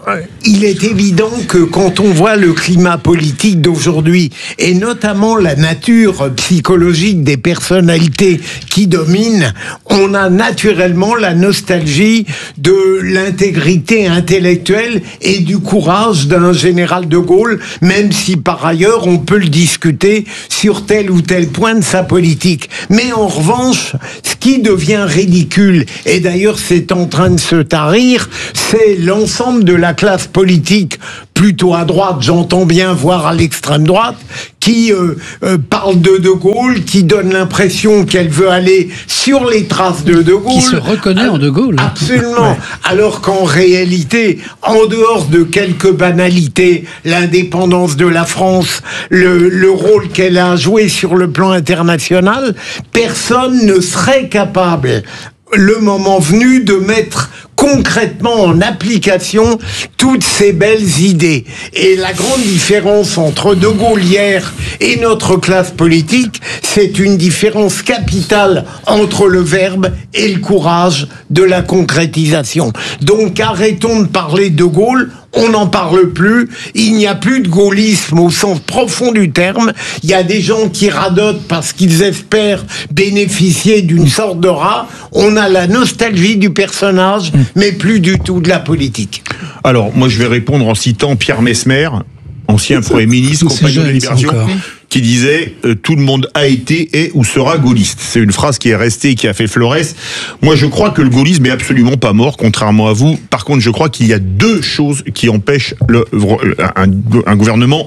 [SPEAKER 20] il est évident que quand on voit le climat politique d'aujourd'hui, et notamment la nature psychologique des personnalités qui dominent, on a naturellement la nostalgie de l'intégrité intellectuelle et du courage d'un général de Gaulle, même si par ailleurs on peut le discuter sur tel ou tel point de sa politique. Mais en revanche, ce qui devient ridicule, et d'ailleurs c'est en train de se tarir, c'est l'ensemble de la classe politique, plutôt à droite, j'entends bien, voire à l'extrême droite, qui euh, euh, parle de De Gaulle, qui donne l'impression qu'elle veut aller sur les traces de De Gaulle.
[SPEAKER 22] Qui se reconnaît en De Gaulle.
[SPEAKER 20] Absolument. Ouais. Alors qu'en réalité, en dehors de quelques banalités, l'indépendance de la France, le, le rôle qu'elle a joué sur le plan international, personne ne serait capable, le moment venu, de mettre concrètement en application toutes ces belles idées. Et la grande différence entre De Gaulle hier et notre classe politique, c'est une différence capitale entre le verbe et le courage de la concrétisation. Donc arrêtons de parler de Gaulle, on n'en parle plus, il n'y a plus de gaullisme au sens profond du terme, il y a des gens qui radotent parce qu'ils espèrent bénéficier d'une sorte de rat, on a la nostalgie du personnage, mais plus du tout de la politique.
[SPEAKER 4] Alors, moi je vais répondre en citant Pierre Messmer, ancien Premier ministre, compagnon de la Libération, qui disait euh, « Tout le monde a été, est ou sera gaulliste ». C'est une phrase qui est restée et qui a fait florès. Moi, je crois que le gaullisme est absolument pas mort, contrairement à vous. Par contre, je crois qu'il y a deux choses qui empêchent le, un, un gouvernement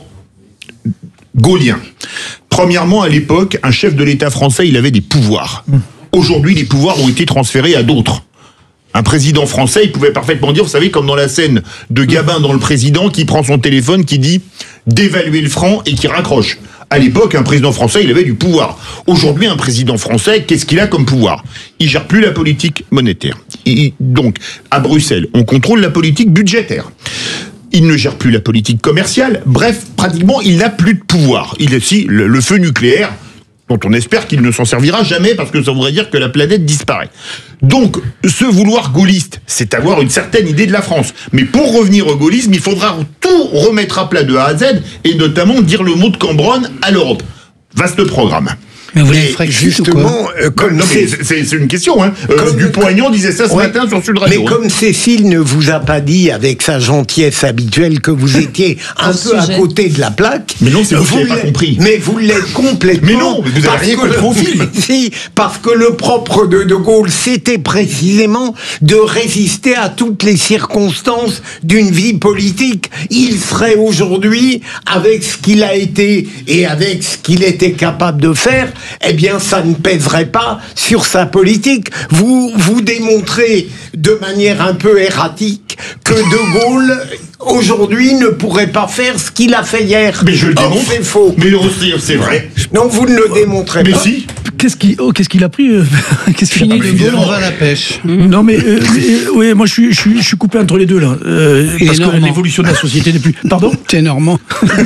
[SPEAKER 4] gaullien. Premièrement, à l'époque, un chef de l'État français, il avait des pouvoirs. Aujourd'hui, les pouvoirs ont été transférés à d'autres. Un président français, il pouvait parfaitement dire, vous savez, comme dans la scène de Gabin dans Le Président, qui prend son téléphone, qui dit d'évaluer le franc et qui raccroche. À l'époque, un président français, il avait du pouvoir. Aujourd'hui, un président français, qu'est-ce qu'il a comme pouvoir? Il gère plus la politique monétaire. Il, donc, à Bruxelles, on contrôle la politique budgétaire. Il ne gère plus la politique commerciale. Bref, pratiquement, il n'a plus de pouvoir. Il est aussi le, le feu nucléaire, dont on espère qu'il ne s'en servira jamais, parce que ça voudrait dire que la planète disparaît. Donc, se vouloir gaulliste, c'est avoir une certaine idée de la France. Mais pour revenir au gaullisme, il faudra tout remettre à plat de A à Z, et notamment dire le mot de Cambronne à l'Europe. Vaste programme.
[SPEAKER 22] Mais vous
[SPEAKER 4] Et
[SPEAKER 22] l'avez
[SPEAKER 20] justement, euh, comme
[SPEAKER 4] non, mais c'est, c'est une question. Hein. Euh, Dupont-Aignan disait ça ce
[SPEAKER 20] ouais,
[SPEAKER 4] matin sur Sud Radio.
[SPEAKER 20] Mais
[SPEAKER 4] hein.
[SPEAKER 20] comme Cécile ne vous a pas dit avec sa gentillesse habituelle que vous étiez un peu
[SPEAKER 21] sujet.
[SPEAKER 20] à côté de la plaque.
[SPEAKER 4] Mais non, c'est vous, vous qui n'avez pas compris.
[SPEAKER 20] Mais vous l'êtes complètement.
[SPEAKER 4] Mais non, mais vous n'avez rien compris au film.
[SPEAKER 20] Si, parce que le propre de De Gaulle, c'était précisément de résister à toutes les circonstances d'une vie politique. Il serait aujourd'hui, avec ce qu'il a été et avec ce qu'il était capable de faire, eh bien, ça ne pèserait pas sur sa politique. Vous, vous démontrez de manière un peu erratique que De Gaulle, aujourd'hui, ne pourrait pas faire ce qu'il a fait hier.
[SPEAKER 4] Mais je le démontre.
[SPEAKER 20] C'est faux.
[SPEAKER 4] Mais c'est vrai.
[SPEAKER 20] Non, vous ne le démontrez
[SPEAKER 4] mais
[SPEAKER 20] pas.
[SPEAKER 4] Mais si.
[SPEAKER 23] Qu'est-ce qu'il oh, qu'est-ce qu'il a pris euh, Qu'est-ce qu'il
[SPEAKER 22] Fini
[SPEAKER 23] a pris
[SPEAKER 22] De Gaulle, on va à la pêche.
[SPEAKER 23] Non, mais, euh, mais oui, moi je suis, je suis, je suis coupé entre les deux là, euh, parce
[SPEAKER 22] normand.
[SPEAKER 23] que l'évolution de la société n'est plus. Pardon.
[SPEAKER 22] T'es normand.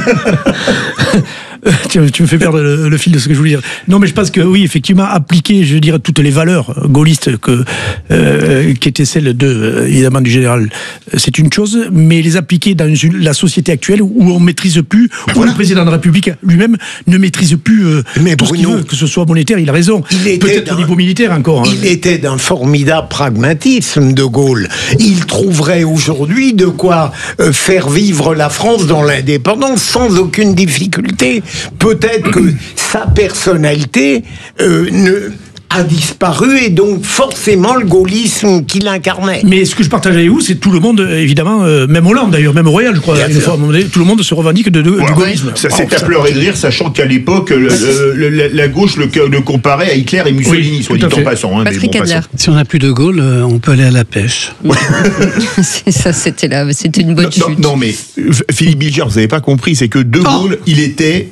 [SPEAKER 23] tu, tu me fais perdre le, le fil de ce que je voulais dire. Non, mais je pense que oui, effectivement, appliquer, je dirais, toutes les valeurs gaullistes que euh, qui étaient celles de euh, évidemment du général, c'est une chose, mais les appliquer dans une, la société actuelle où on maîtrise plus, ben où voilà. Le président de la République lui-même ne maîtrise plus euh,
[SPEAKER 20] mais
[SPEAKER 23] tout
[SPEAKER 20] Bruno,
[SPEAKER 23] ce qu'il veut, que ce soit monétaire, il a raison. Peut-être au niveau militaire encore.
[SPEAKER 20] Il hein. était d'un formidable pragmatisme, De Gaulle. Il trouverait aujourd'hui de quoi euh, faire vivre la France dans l'indépendance sans aucune difficulté. Peut-être que sa personnalité euh, ne a disparu et donc forcément le gaullisme qu'il incarnait.
[SPEAKER 23] Mais ce que je partage avec vous, c'est tout le monde, évidemment, euh, même Hollande d'ailleurs, même au Royal, je crois, une fois, à un moment donné, tout le monde se revendique de, de, ouais, du gaullisme.
[SPEAKER 4] Ça c'est à pleurer de rire, sachant qu'à l'époque, le, le, le, la gauche le, le comparait à Hitler et Mussolini, oui, soit dit en passant. Hein,
[SPEAKER 21] Patrick
[SPEAKER 4] bon,
[SPEAKER 21] Adler.
[SPEAKER 22] Si on n'a plus de Gaulle, euh, on peut aller à la pêche.
[SPEAKER 21] C'est ça, c'était là, c'était une bonne
[SPEAKER 4] non,
[SPEAKER 21] chute.
[SPEAKER 4] Non, non, mais Philippe Bilger, vous n'avez pas compris, c'est que De Gaulle, oh. il était...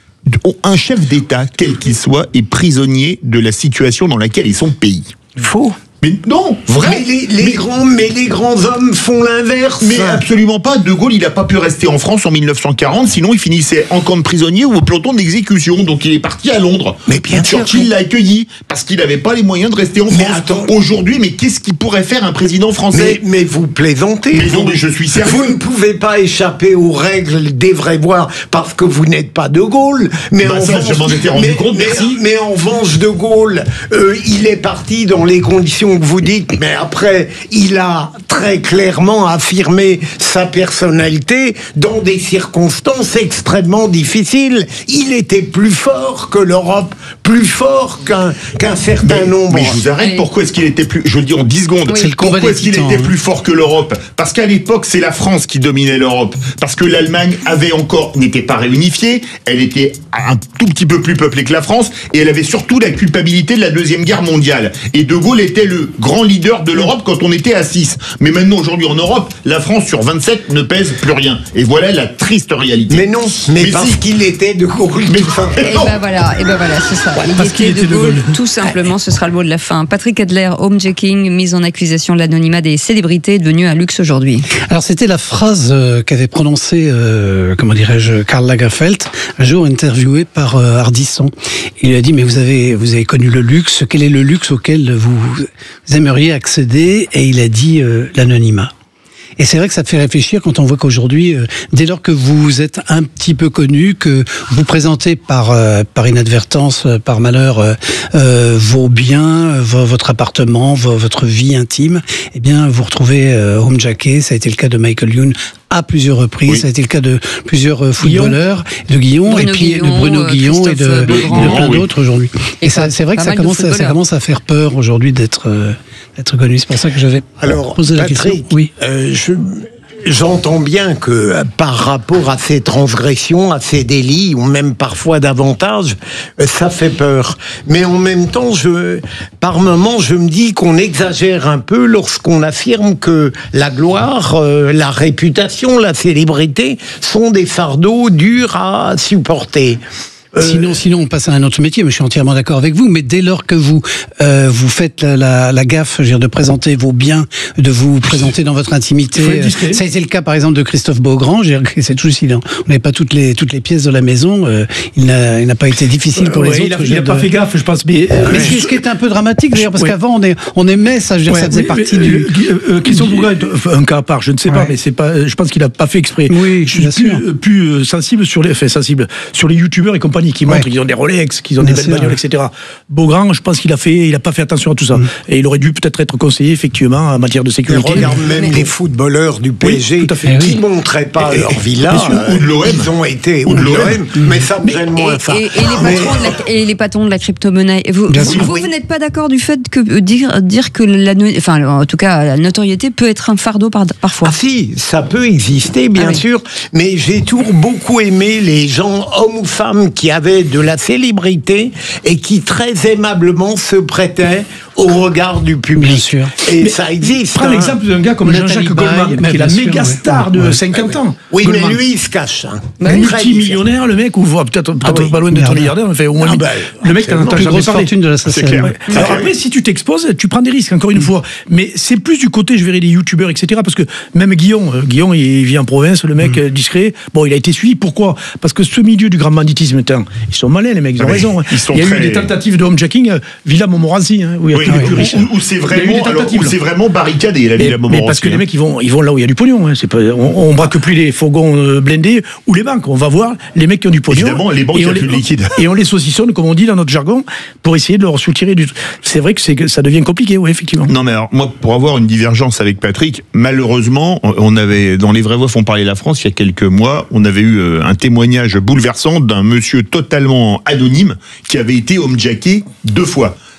[SPEAKER 4] Un chef d'État, quel qu'il soit, est prisonnier de la situation dans laquelle est son pays.
[SPEAKER 20] Faux.
[SPEAKER 4] Mais non, vrai.
[SPEAKER 20] Mais les, les mais, grands, mais les grands hommes font l'inverse.
[SPEAKER 4] Mais absolument pas. De Gaulle, il n'a pas pu rester en France en mille neuf cent quarante, sinon il finissait en camp de prisonnier ou au peloton d'exécution. Donc il est parti à Londres.
[SPEAKER 20] Mais bien sûr.
[SPEAKER 4] Churchill l'a accueilli parce qu'il n'avait pas les moyens de rester en France. Attends. Aujourd'hui, mais qu'est-ce qu'il pourrait faire un président français?
[SPEAKER 20] Mais, mais vous plaisantez.
[SPEAKER 4] Mais
[SPEAKER 20] vous,
[SPEAKER 4] non, mais je suis sérieux.
[SPEAKER 20] Vous ne pouvez pas échapper aux règles des vrais voix parce que vous n'êtes pas De Gaulle. Mais
[SPEAKER 4] bah
[SPEAKER 20] en
[SPEAKER 4] ça,
[SPEAKER 20] revanche,
[SPEAKER 4] je m'en étais rendu
[SPEAKER 20] mais,
[SPEAKER 4] compte.
[SPEAKER 20] Mais,
[SPEAKER 4] merci.
[SPEAKER 20] mais en revanche, De Gaulle, euh, il est parti dans les conditions que vous dites. Mais après, il a très clairement affirmé sa personnalité dans des circonstances extrêmement difficiles. Il était plus fort que l'Europe, plus fort qu'un qu'un certain
[SPEAKER 4] mais,
[SPEAKER 20] nombre.
[SPEAKER 4] Mais je vous arrête, pourquoi est-ce qu'il était plus... Je le dis en dix secondes.
[SPEAKER 22] Oui.
[SPEAKER 4] Pourquoi est-ce qu'il était plus fort que l'Europe? Parce qu'à l'époque, c'est la France qui dominait l'Europe. Parce que l'Allemagne avait encore... n'était pas réunifiée, elle était un tout petit peu plus peuplée que la France, et elle avait surtout la culpabilité de la Deuxième Guerre mondiale. Et De Gaulle était le grand leader de l'Europe quand on était à six. Mais maintenant, aujourd'hui, en Europe, la France sur vingt-sept ne pèse plus rien. Et voilà la triste réalité.
[SPEAKER 20] Mais non, mais, mais parce
[SPEAKER 4] si.
[SPEAKER 20] qu'il était De Gaulle.
[SPEAKER 21] Mais et ben voilà, et ben voilà, c'est ça. Il
[SPEAKER 23] parce
[SPEAKER 21] était,
[SPEAKER 23] qu'il était
[SPEAKER 21] De Gaulle,
[SPEAKER 23] de Gaulle.
[SPEAKER 21] Tout simplement, ce sera le mot de la fin. Patrick Adler, homejacking, mise en accusation de l'anonymat des célébrités, devenu un luxe aujourd'hui.
[SPEAKER 22] Alors c'était la phrase euh, qu'avait prononcée, euh, comment dirais-je, Karl Lagerfeld, un jour interviewé par euh, Ardisson. Il lui a dit, mais vous avez, vous avez connu le luxe, quel est le luxe auquel vous, vous aimeriez accéder? Et il a dit euh, l'anonymat. Et c'est vrai que ça fait réfléchir quand on voit qu'aujourd'hui, euh, dès lors que vous êtes un petit peu connu, que vous présentez par euh, par inadvertance, euh, par malheur, euh, euh, vos biens, euh, votre appartement, vo- votre vie intime, eh bien, vous retrouvez euh, homejacké. Ça a été le cas de Michael Youn à plusieurs reprises. Oui. Ça a été le cas de plusieurs euh, footballeurs, de Guillon,
[SPEAKER 21] Bruno
[SPEAKER 22] et puis
[SPEAKER 21] Guillon,
[SPEAKER 22] de Bruno Guillon et de, de, de plein
[SPEAKER 4] oui.
[SPEAKER 22] d'autres aujourd'hui. Et, et ça, c'est vrai que ça commence, à, ça commence à faire peur aujourd'hui d'être euh, d'être connu. C'est pour ça que j'avais
[SPEAKER 20] Alors,
[SPEAKER 22] posé la
[SPEAKER 20] Patrick,
[SPEAKER 22] question. Oui.
[SPEAKER 20] Euh, je, j'entends bien que par rapport à ces transgressions, à ces délits, ou même parfois davantage, ça fait peur. Mais en même temps, je, par moments, je me dis qu'on exagère un peu lorsqu'on affirme que la gloire, euh, la réputation, la célébrité sont des fardeaux durs à supporter.
[SPEAKER 22] Euh, sinon, sinon, on passe à un autre métier, mais je suis entièrement d'accord avec vous. Mais dès lors que vous euh, vous faites la, la, la gaffe, je veux dire, de présenter vos biens, de vous présenter dans votre intimité, euh, ça a été le cas par exemple de Christophe Beaugrand. Je veux dire, c'est tout aussi, on n'avait pas toutes les toutes les pièces de la maison. Euh, il n'a il n'a pas été difficile pour euh, les
[SPEAKER 23] ouais,
[SPEAKER 22] autres.
[SPEAKER 23] Il n'a pas
[SPEAKER 22] de...
[SPEAKER 23] fait gaffe, je pense. Mais, euh,
[SPEAKER 22] mais ce qui était un peu dramatique d'ailleurs, parce
[SPEAKER 23] ouais.
[SPEAKER 22] qu'avant on est on aimait ça. Je veux dire, ouais, ça faisait oui, partie
[SPEAKER 23] mais,
[SPEAKER 22] du.
[SPEAKER 23] Euh, Christophe Beaugrand est un cas à part. Je ne sais ouais. pas, mais c'est pas. Je pense qu'il n'a pas fait exprès.
[SPEAKER 22] Oui,
[SPEAKER 23] je suis plus, plus sensible sur les, enfin, sensible sur les youtubeurs et compagnie qui montrent ouais. qu'ils ont des Rolex, qu'ils ont Bien des belles bagnoles, ouais. et cetera. Beaugrand, je pense qu'il a fait, il a pas fait attention à tout ça. Mmh. Et il aurait dû peut-être être conseillé, effectivement, en matière de sécurité.
[SPEAKER 20] Mais regarde même mais... les footballeurs du P S G oui, qui ne oui. montraient pas et, leur villa.
[SPEAKER 23] Ou de l'O M.
[SPEAKER 20] Ils ont été, ou de l'O M, mais ça me gêne moins.
[SPEAKER 21] Et, et, et, les mais... la, et les patrons de la crypto-monnaie. Vous, vous, vous, oui. vous n'êtes pas d'accord du fait que euh, dire, dire que la, enfin, en tout cas, la notoriété peut être un fardeau par, parfois.
[SPEAKER 20] Ah si, ça peut exister, bien ah, oui. sûr, mais j'ai toujours beaucoup aimé les gens, hommes ou femmes, qui avaient de la célébrité et qui très aimablement se prêtaient au regard du public.
[SPEAKER 22] Bien sûr.
[SPEAKER 20] Et mais ça existe.
[SPEAKER 23] Prends hein. l'exemple d'un gars comme Jean-Jacques Goldman, qui est la méga star de cinquante ans.
[SPEAKER 20] Oui, Goldman. Mais lui, il se cache. Hein.
[SPEAKER 23] Multimillionnaire, le mec, ou peut-être ah, oui. pas loin d'être milliardaire, enfin, au moins. Ah, bah, le mec, t'en as jamais parlé.
[SPEAKER 22] De la
[SPEAKER 23] c'est clair. Ouais. Alors après, si tu t'exposes, tu prends des risques, encore une mmh. fois. Mais c'est plus du côté, je verrais, des youtubeurs, et cetera. Parce que même Guillaume, euh, Guillaume, il vit en province, le mec mmh. discret. Bon, il a été suivi. Pourquoi? Parce que ce milieu du grand banditisme, ils sont malins, les mecs, ils ont ah, raison. Ils sont il y a très... eu des tentatives de homejacking, euh, Villa Montmorency, hein, où il y a
[SPEAKER 4] oui,
[SPEAKER 23] tous les plus
[SPEAKER 4] où,
[SPEAKER 23] riches.
[SPEAKER 4] Où, où c'est vraiment, alors, où c'est vraiment barricadé, la Villa Montmorency.
[SPEAKER 23] Mais parce que les mecs, ils vont, ils vont là où il y a du pognon. Hein. C'est pas, on, on braque plus les fourgons euh, blindés ou les banques. On va voir les mecs qui ont du pognon.
[SPEAKER 4] Évidemment, les banques, il y a plus de liquide.
[SPEAKER 23] Et on les saucissonne, comme on dit dans notre jargon, pour essayer de leur soutirer du. C'est vrai que, c'est, que ça devient compliqué, oui, effectivement.
[SPEAKER 4] Non, mais alors, moi, pour avoir une divergence avec Patrick, malheureusement, on avait, dans Les Vraies Voix font parler la France, il y a quelques mois, on avait eu un témoignage bouleversant d'un monsieur totalement anonyme qui avait été homejacké deux fois.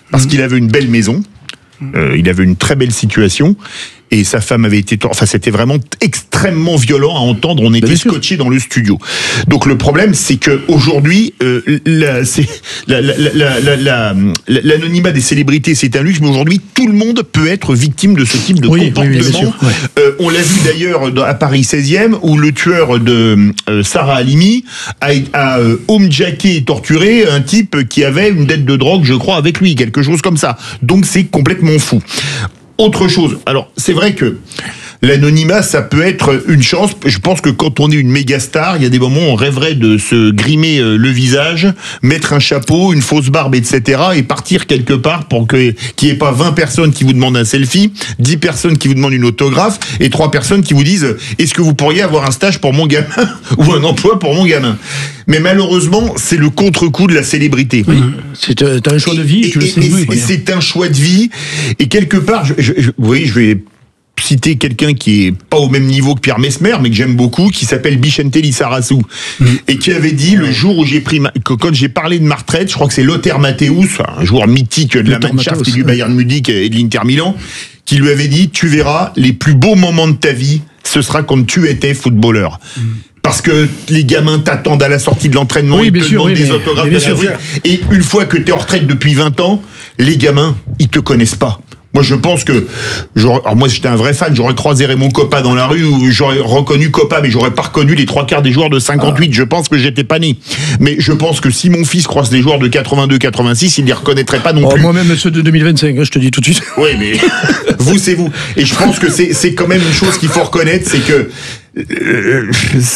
[SPEAKER 4] parce qu'il avait une belle maison, euh, il avait une très belle situation. Et sa femme avait été... Enfin, c'était vraiment extrêmement violent à entendre. On était scotché dans le studio. Donc, le problème, c'est que aujourd'hui, euh, la, c'est, la, la, la, la, la, l'anonymat des célébrités, c'est un luxe, mais aujourd'hui, tout le monde peut être victime de ce type de oui, comportement. Oui, oui, ouais. euh, on l'a vu d'ailleurs à Paris seizième, où le tueur de euh, Sarah Halimi a, a euh, homejacké et torturé un type qui avait une dette de drogue, je crois, avec lui, quelque chose comme ça. Donc, c'est complètement fou. Autre chose, alors c'est vrai que l'anonymat, ça peut être une chance. Je pense que quand on est une méga star, il y a des moments où on rêverait de se grimer le visage, mettre un chapeau, une fausse barbe, et cetera, et partir quelque part pour que qu'il n'y ait pas vingt personnes qui vous demandent un selfie, dix personnes qui vous demandent une autographe, et trois personnes qui vous disent « Est-ce que vous pourriez avoir un stage pour mon gamin ou un emploi pour mon gamin ?» Mais malheureusement, c'est le contre-coup de la célébrité.
[SPEAKER 23] Oui, c'est euh, un choix de vie, et, tu le sais.
[SPEAKER 4] Et,
[SPEAKER 23] oui,
[SPEAKER 4] et c'est un choix de vie, et quelque part, je, je, je, vous voyez, je vais citer quelqu'un qui est pas au même niveau que Pierre Messmer, mais que j'aime beaucoup, qui s'appelle Bichente Lizarazu, mmh. et qui avait dit le jour où j'ai pris ma, que quand j'ai parlé de ma retraite, je crois que c'est Lothar Matthäus, un joueur mythique de la Mannschaft et du Bayern Munich et de l'Inter Milan, qui lui avait dit: tu verras, les plus beaux moments de ta vie, ce sera quand tu étais footballeur. Mmh. Parce que les gamins t'attendent à la sortie de l'entraînement,
[SPEAKER 23] oui,
[SPEAKER 4] ils te
[SPEAKER 23] sûr,
[SPEAKER 4] demandent
[SPEAKER 23] oui,
[SPEAKER 4] des
[SPEAKER 23] mais,
[SPEAKER 4] autographes,
[SPEAKER 23] mais sûr,
[SPEAKER 4] et une fois que t'es en retraite depuis vingt ans, les gamins, ils te connaissent pas. Moi, je pense que, alors moi, j'étais un vrai fan, j'aurais croisé Raymond Coppa dans la rue, ou j'aurais reconnu Coppa, mais j'aurais pas reconnu les trois quarts des joueurs de cinquante-huit. Ah. Je pense que j'étais pas né. Mais je pense que si mon fils croise des joueurs de quatre-vingt-deux quatre-vingt-six, il les reconnaîtrait pas non
[SPEAKER 23] oh,
[SPEAKER 4] plus.
[SPEAKER 23] Moi-même, ceux de deux mille vingt-cinq, hein, je te dis tout de suite.
[SPEAKER 4] Oui, mais vous, c'est vous. Et je pense que c'est, c'est quand même une chose qu'il faut reconnaître, c'est que euh,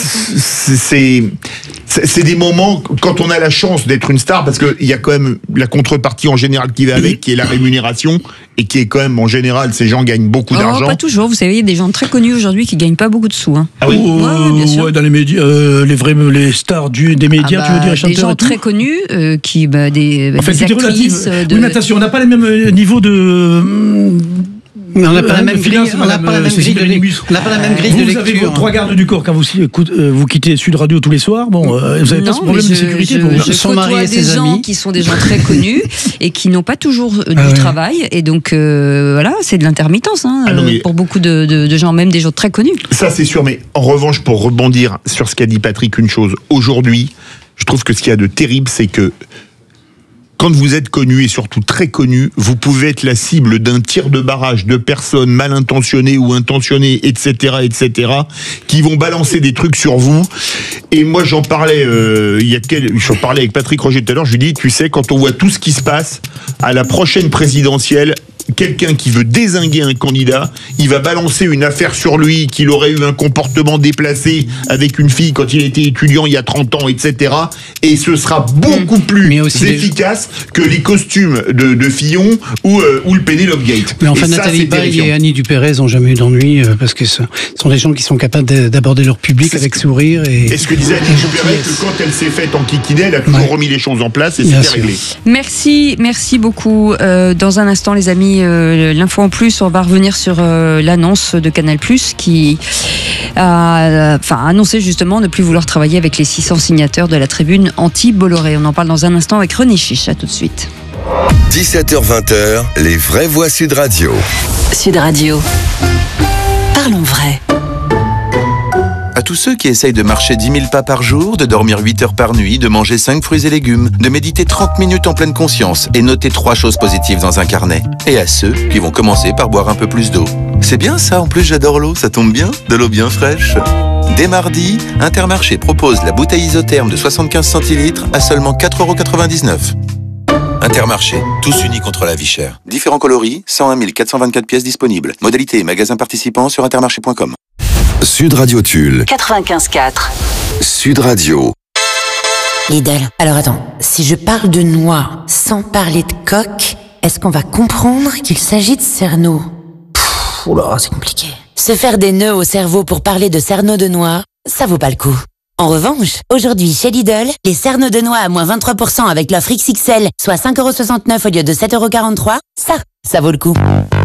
[SPEAKER 4] c'est, c'est des moments, quand on a la chance d'être une star, parce qu'il y a quand même la contrepartie en général qui va avec, qui est la rémunération, et qui est quand même, en général, ces gens gagnent beaucoup
[SPEAKER 21] oh,
[SPEAKER 4] d'argent.
[SPEAKER 21] Pas toujours, vous savez, il y a des gens très connus aujourd'hui qui gagnent pas beaucoup de sous. Hein.
[SPEAKER 4] Ah oui,
[SPEAKER 23] oh,
[SPEAKER 21] ouais, bien sûr.
[SPEAKER 23] Ouais, dans les médias, euh, les vrais, les stars du, des médias,
[SPEAKER 21] ah bah,
[SPEAKER 23] tu veux dire, les chanteurs
[SPEAKER 21] des gens
[SPEAKER 23] et tout.
[SPEAKER 21] très connus, euh, qui, bah, des,
[SPEAKER 23] en fait,
[SPEAKER 21] des actrices.
[SPEAKER 23] De...
[SPEAKER 21] Oui,
[SPEAKER 23] mais attention, on n'a pas les mêmes niveaux de...
[SPEAKER 22] Mais on n'a pas,
[SPEAKER 23] euh, finance,
[SPEAKER 22] on n'a pas la même grille de lecture. On n'a pas la même grille
[SPEAKER 23] vous,
[SPEAKER 22] de
[SPEAKER 23] vous
[SPEAKER 22] lecture.
[SPEAKER 23] Vous avez vos trois gardes du corps quand vous, vous quittez Sud Radio tous les soirs. Bon, euh, vous n'avez pas ce problème
[SPEAKER 21] je,
[SPEAKER 23] de sécurité
[SPEAKER 21] je,
[SPEAKER 23] pour vous.
[SPEAKER 21] Je
[SPEAKER 23] Son
[SPEAKER 21] côtoie
[SPEAKER 23] mari et
[SPEAKER 21] des
[SPEAKER 23] ses
[SPEAKER 21] gens
[SPEAKER 23] amis
[SPEAKER 21] qui sont des gens très connus et qui n'ont pas toujours euh,
[SPEAKER 23] ah
[SPEAKER 21] du
[SPEAKER 23] ouais.
[SPEAKER 21] travail. Et donc, euh, voilà, c'est de l'intermittence hein, ah non, mais... pour beaucoup de, de, de gens, même des gens très connus.
[SPEAKER 4] Ça, c'est sûr. Mais en revanche, pour rebondir sur ce qu'a dit Patrick, une chose. Aujourd'hui, je trouve que ce qu'il y a de terrible, c'est que quand vous êtes connu, et surtout très connu, vous pouvez être la cible d'un tir de barrage de personnes mal intentionnées ou intentionnées, et cetera, et cetera, qui vont balancer des trucs sur vous. Et moi, j'en parlais, euh, il y a quel... j'en parlais avec Patrick Roger tout à l'heure, je lui dis, tu sais, quand on voit tout ce qui se passe, à la prochaine présidentielle, quelqu'un qui veut dézinguer un candidat, il va balancer une affaire sur lui, qu'il aurait eu un comportement déplacé avec une fille quand il était étudiant il y a trente ans, et cetera. Et ce sera beaucoup plus efficace que les costumes de, de Fillon ou, euh, ou le Pénélope Gate.
[SPEAKER 22] Mais enfin, Nathalie Baye et Annie Dupérez n'ont jamais eu d'ennui euh, parce que ce sont des gens qui sont capables d'aborder leur public avec sourire. Et,
[SPEAKER 4] et ce que disait Annie Dupérez, que quand elle s'est faite enquiquiner, elle a toujours ouais. remis les choses en place et c'était réglé.
[SPEAKER 21] Merci, merci beaucoup. Euh, dans un instant, les amis, Euh, l'info en plus, on va revenir sur euh, l'annonce de Canal+, qui a enfin, annoncé justement ne plus vouloir travailler avec les six cents signataires de la tribune anti-Bolloré. On en parle dans un instant avec René Chiche. À tout de suite.
[SPEAKER 5] dix-sept heures vingt, les vraies voix Sud Radio.
[SPEAKER 18] Sud Radio. Parlons vrai.
[SPEAKER 3] À tous ceux qui essayent de marcher dix mille pas par jour, de dormir huit heures par nuit, de manger cinq fruits et légumes, de méditer trente minutes en pleine conscience et noter trois choses positives dans un carnet. Et à ceux qui vont commencer par boire un peu plus d'eau. C'est bien ça, en plus j'adore l'eau, ça tombe bien, de l'eau bien fraîche. Dès mardi, Intermarché propose la bouteille isotherme de soixante-quinze centilitres à seulement quatre euros quatre-vingt-dix-neuf. Intermarché, tous unis contre la vie chère. Différents coloris, cent un mille quatre cent vingt-quatre pièces disponibles. Modalité et magasins participants sur intermarché point com.
[SPEAKER 5] Sud Radio Tulle.
[SPEAKER 18] quatre-vingt-quinze quatre.
[SPEAKER 5] Sud Radio.
[SPEAKER 6] Lidl. Alors attends, si je parle de noix sans parler de coque, est-ce qu'on va comprendre qu'il s'agit de cerneau? Pfff, oula, c'est compliqué. Se faire des nœuds au cerveau pour parler de cerneau de noix, ça vaut pas le coup. En revanche, aujourd'hui chez Lidl, les cerneaux de noix à moins vingt-trois pour cent avec l'offre X X L, soit cinq euros soixante-neuf au lieu de sept euros quarante-trois, ça, ça vaut le coup.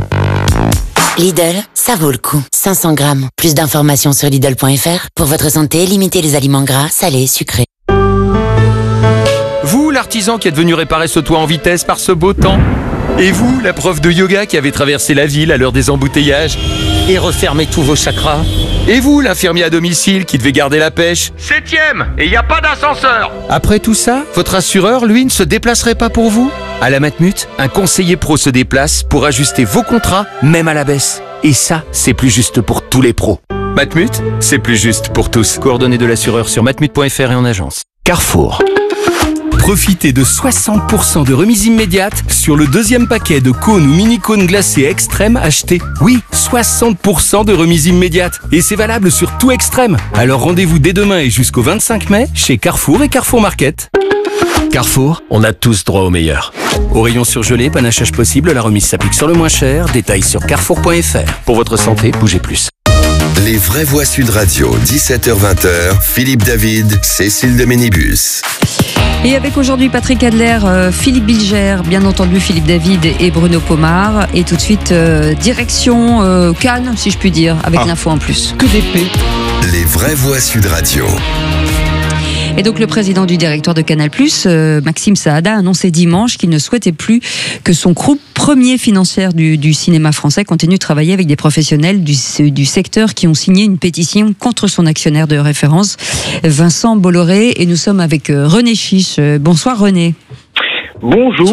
[SPEAKER 6] Lidl, ça vaut le coup. cinq cents grammes. Plus d'informations sur Lidl point F R. Pour votre santé, limitez les aliments gras, salés, sucrés.
[SPEAKER 7] Vous, l'artisan qui est venu réparer ce toit en vitesse par ce beau temps, Et vous, la prof de yoga qui avait traversé la ville à l'heure des embouteillages et refermé tous vos chakras? Et vous, l'infirmier à domicile qui devait garder la pêche?
[SPEAKER 8] Septième, et il n'y a pas d'ascenseur.
[SPEAKER 7] Après tout ça, votre assureur, lui, ne se déplacerait pas pour vous? À la Matmut, un conseiller pro se déplace pour ajuster vos contrats, même à la baisse. Et ça, c'est plus juste pour tous les pros. Matmut, c'est plus juste pour tous. Coordonnées de l'assureur sur matmut point f r et en agence. Carrefour. Profitez de soixante pour cent de remise immédiate sur le deuxième paquet de cônes ou mini-cônes glacés Extrême achetés. Oui, soixante pour cent de remise immédiate. Et c'est valable sur tout Extrême. Alors rendez-vous dès demain et jusqu'au vingt-cinq mai chez Carrefour et Carrefour Market. Carrefour, on a tous droit au meilleur. Au rayon surgelé, panachage possible, la remise s'applique sur le moins cher. Détails sur carrefour point f r. Pour votre santé, bougez plus.
[SPEAKER 5] Les vraies voix Sud Radio, dix-sept heures vingt, Philippe David, Cécile de Ménibus.
[SPEAKER 21] Et avec aujourd'hui Patrick Adler, euh, Philippe Bilger, bien entendu Philippe David et Bruno Pomar. Et tout de suite, euh, direction euh, Cannes, si je puis dire, avec ah. l'info en plus. Que d'épée.
[SPEAKER 5] Les vraies voix Sud Radio.
[SPEAKER 21] Et donc le président du directoire de Canal+, euh, Maxime Saada, a annoncé dimanche qu'il ne souhaitait plus que son groupe premier financier du, du cinéma français continue de travailler avec des professionnels du, du secteur qui ont signé une pétition contre son actionnaire de référence, Vincent Bolloré. Et nous sommes avec René Chiche. Bonsoir René.
[SPEAKER 9] Bonjour.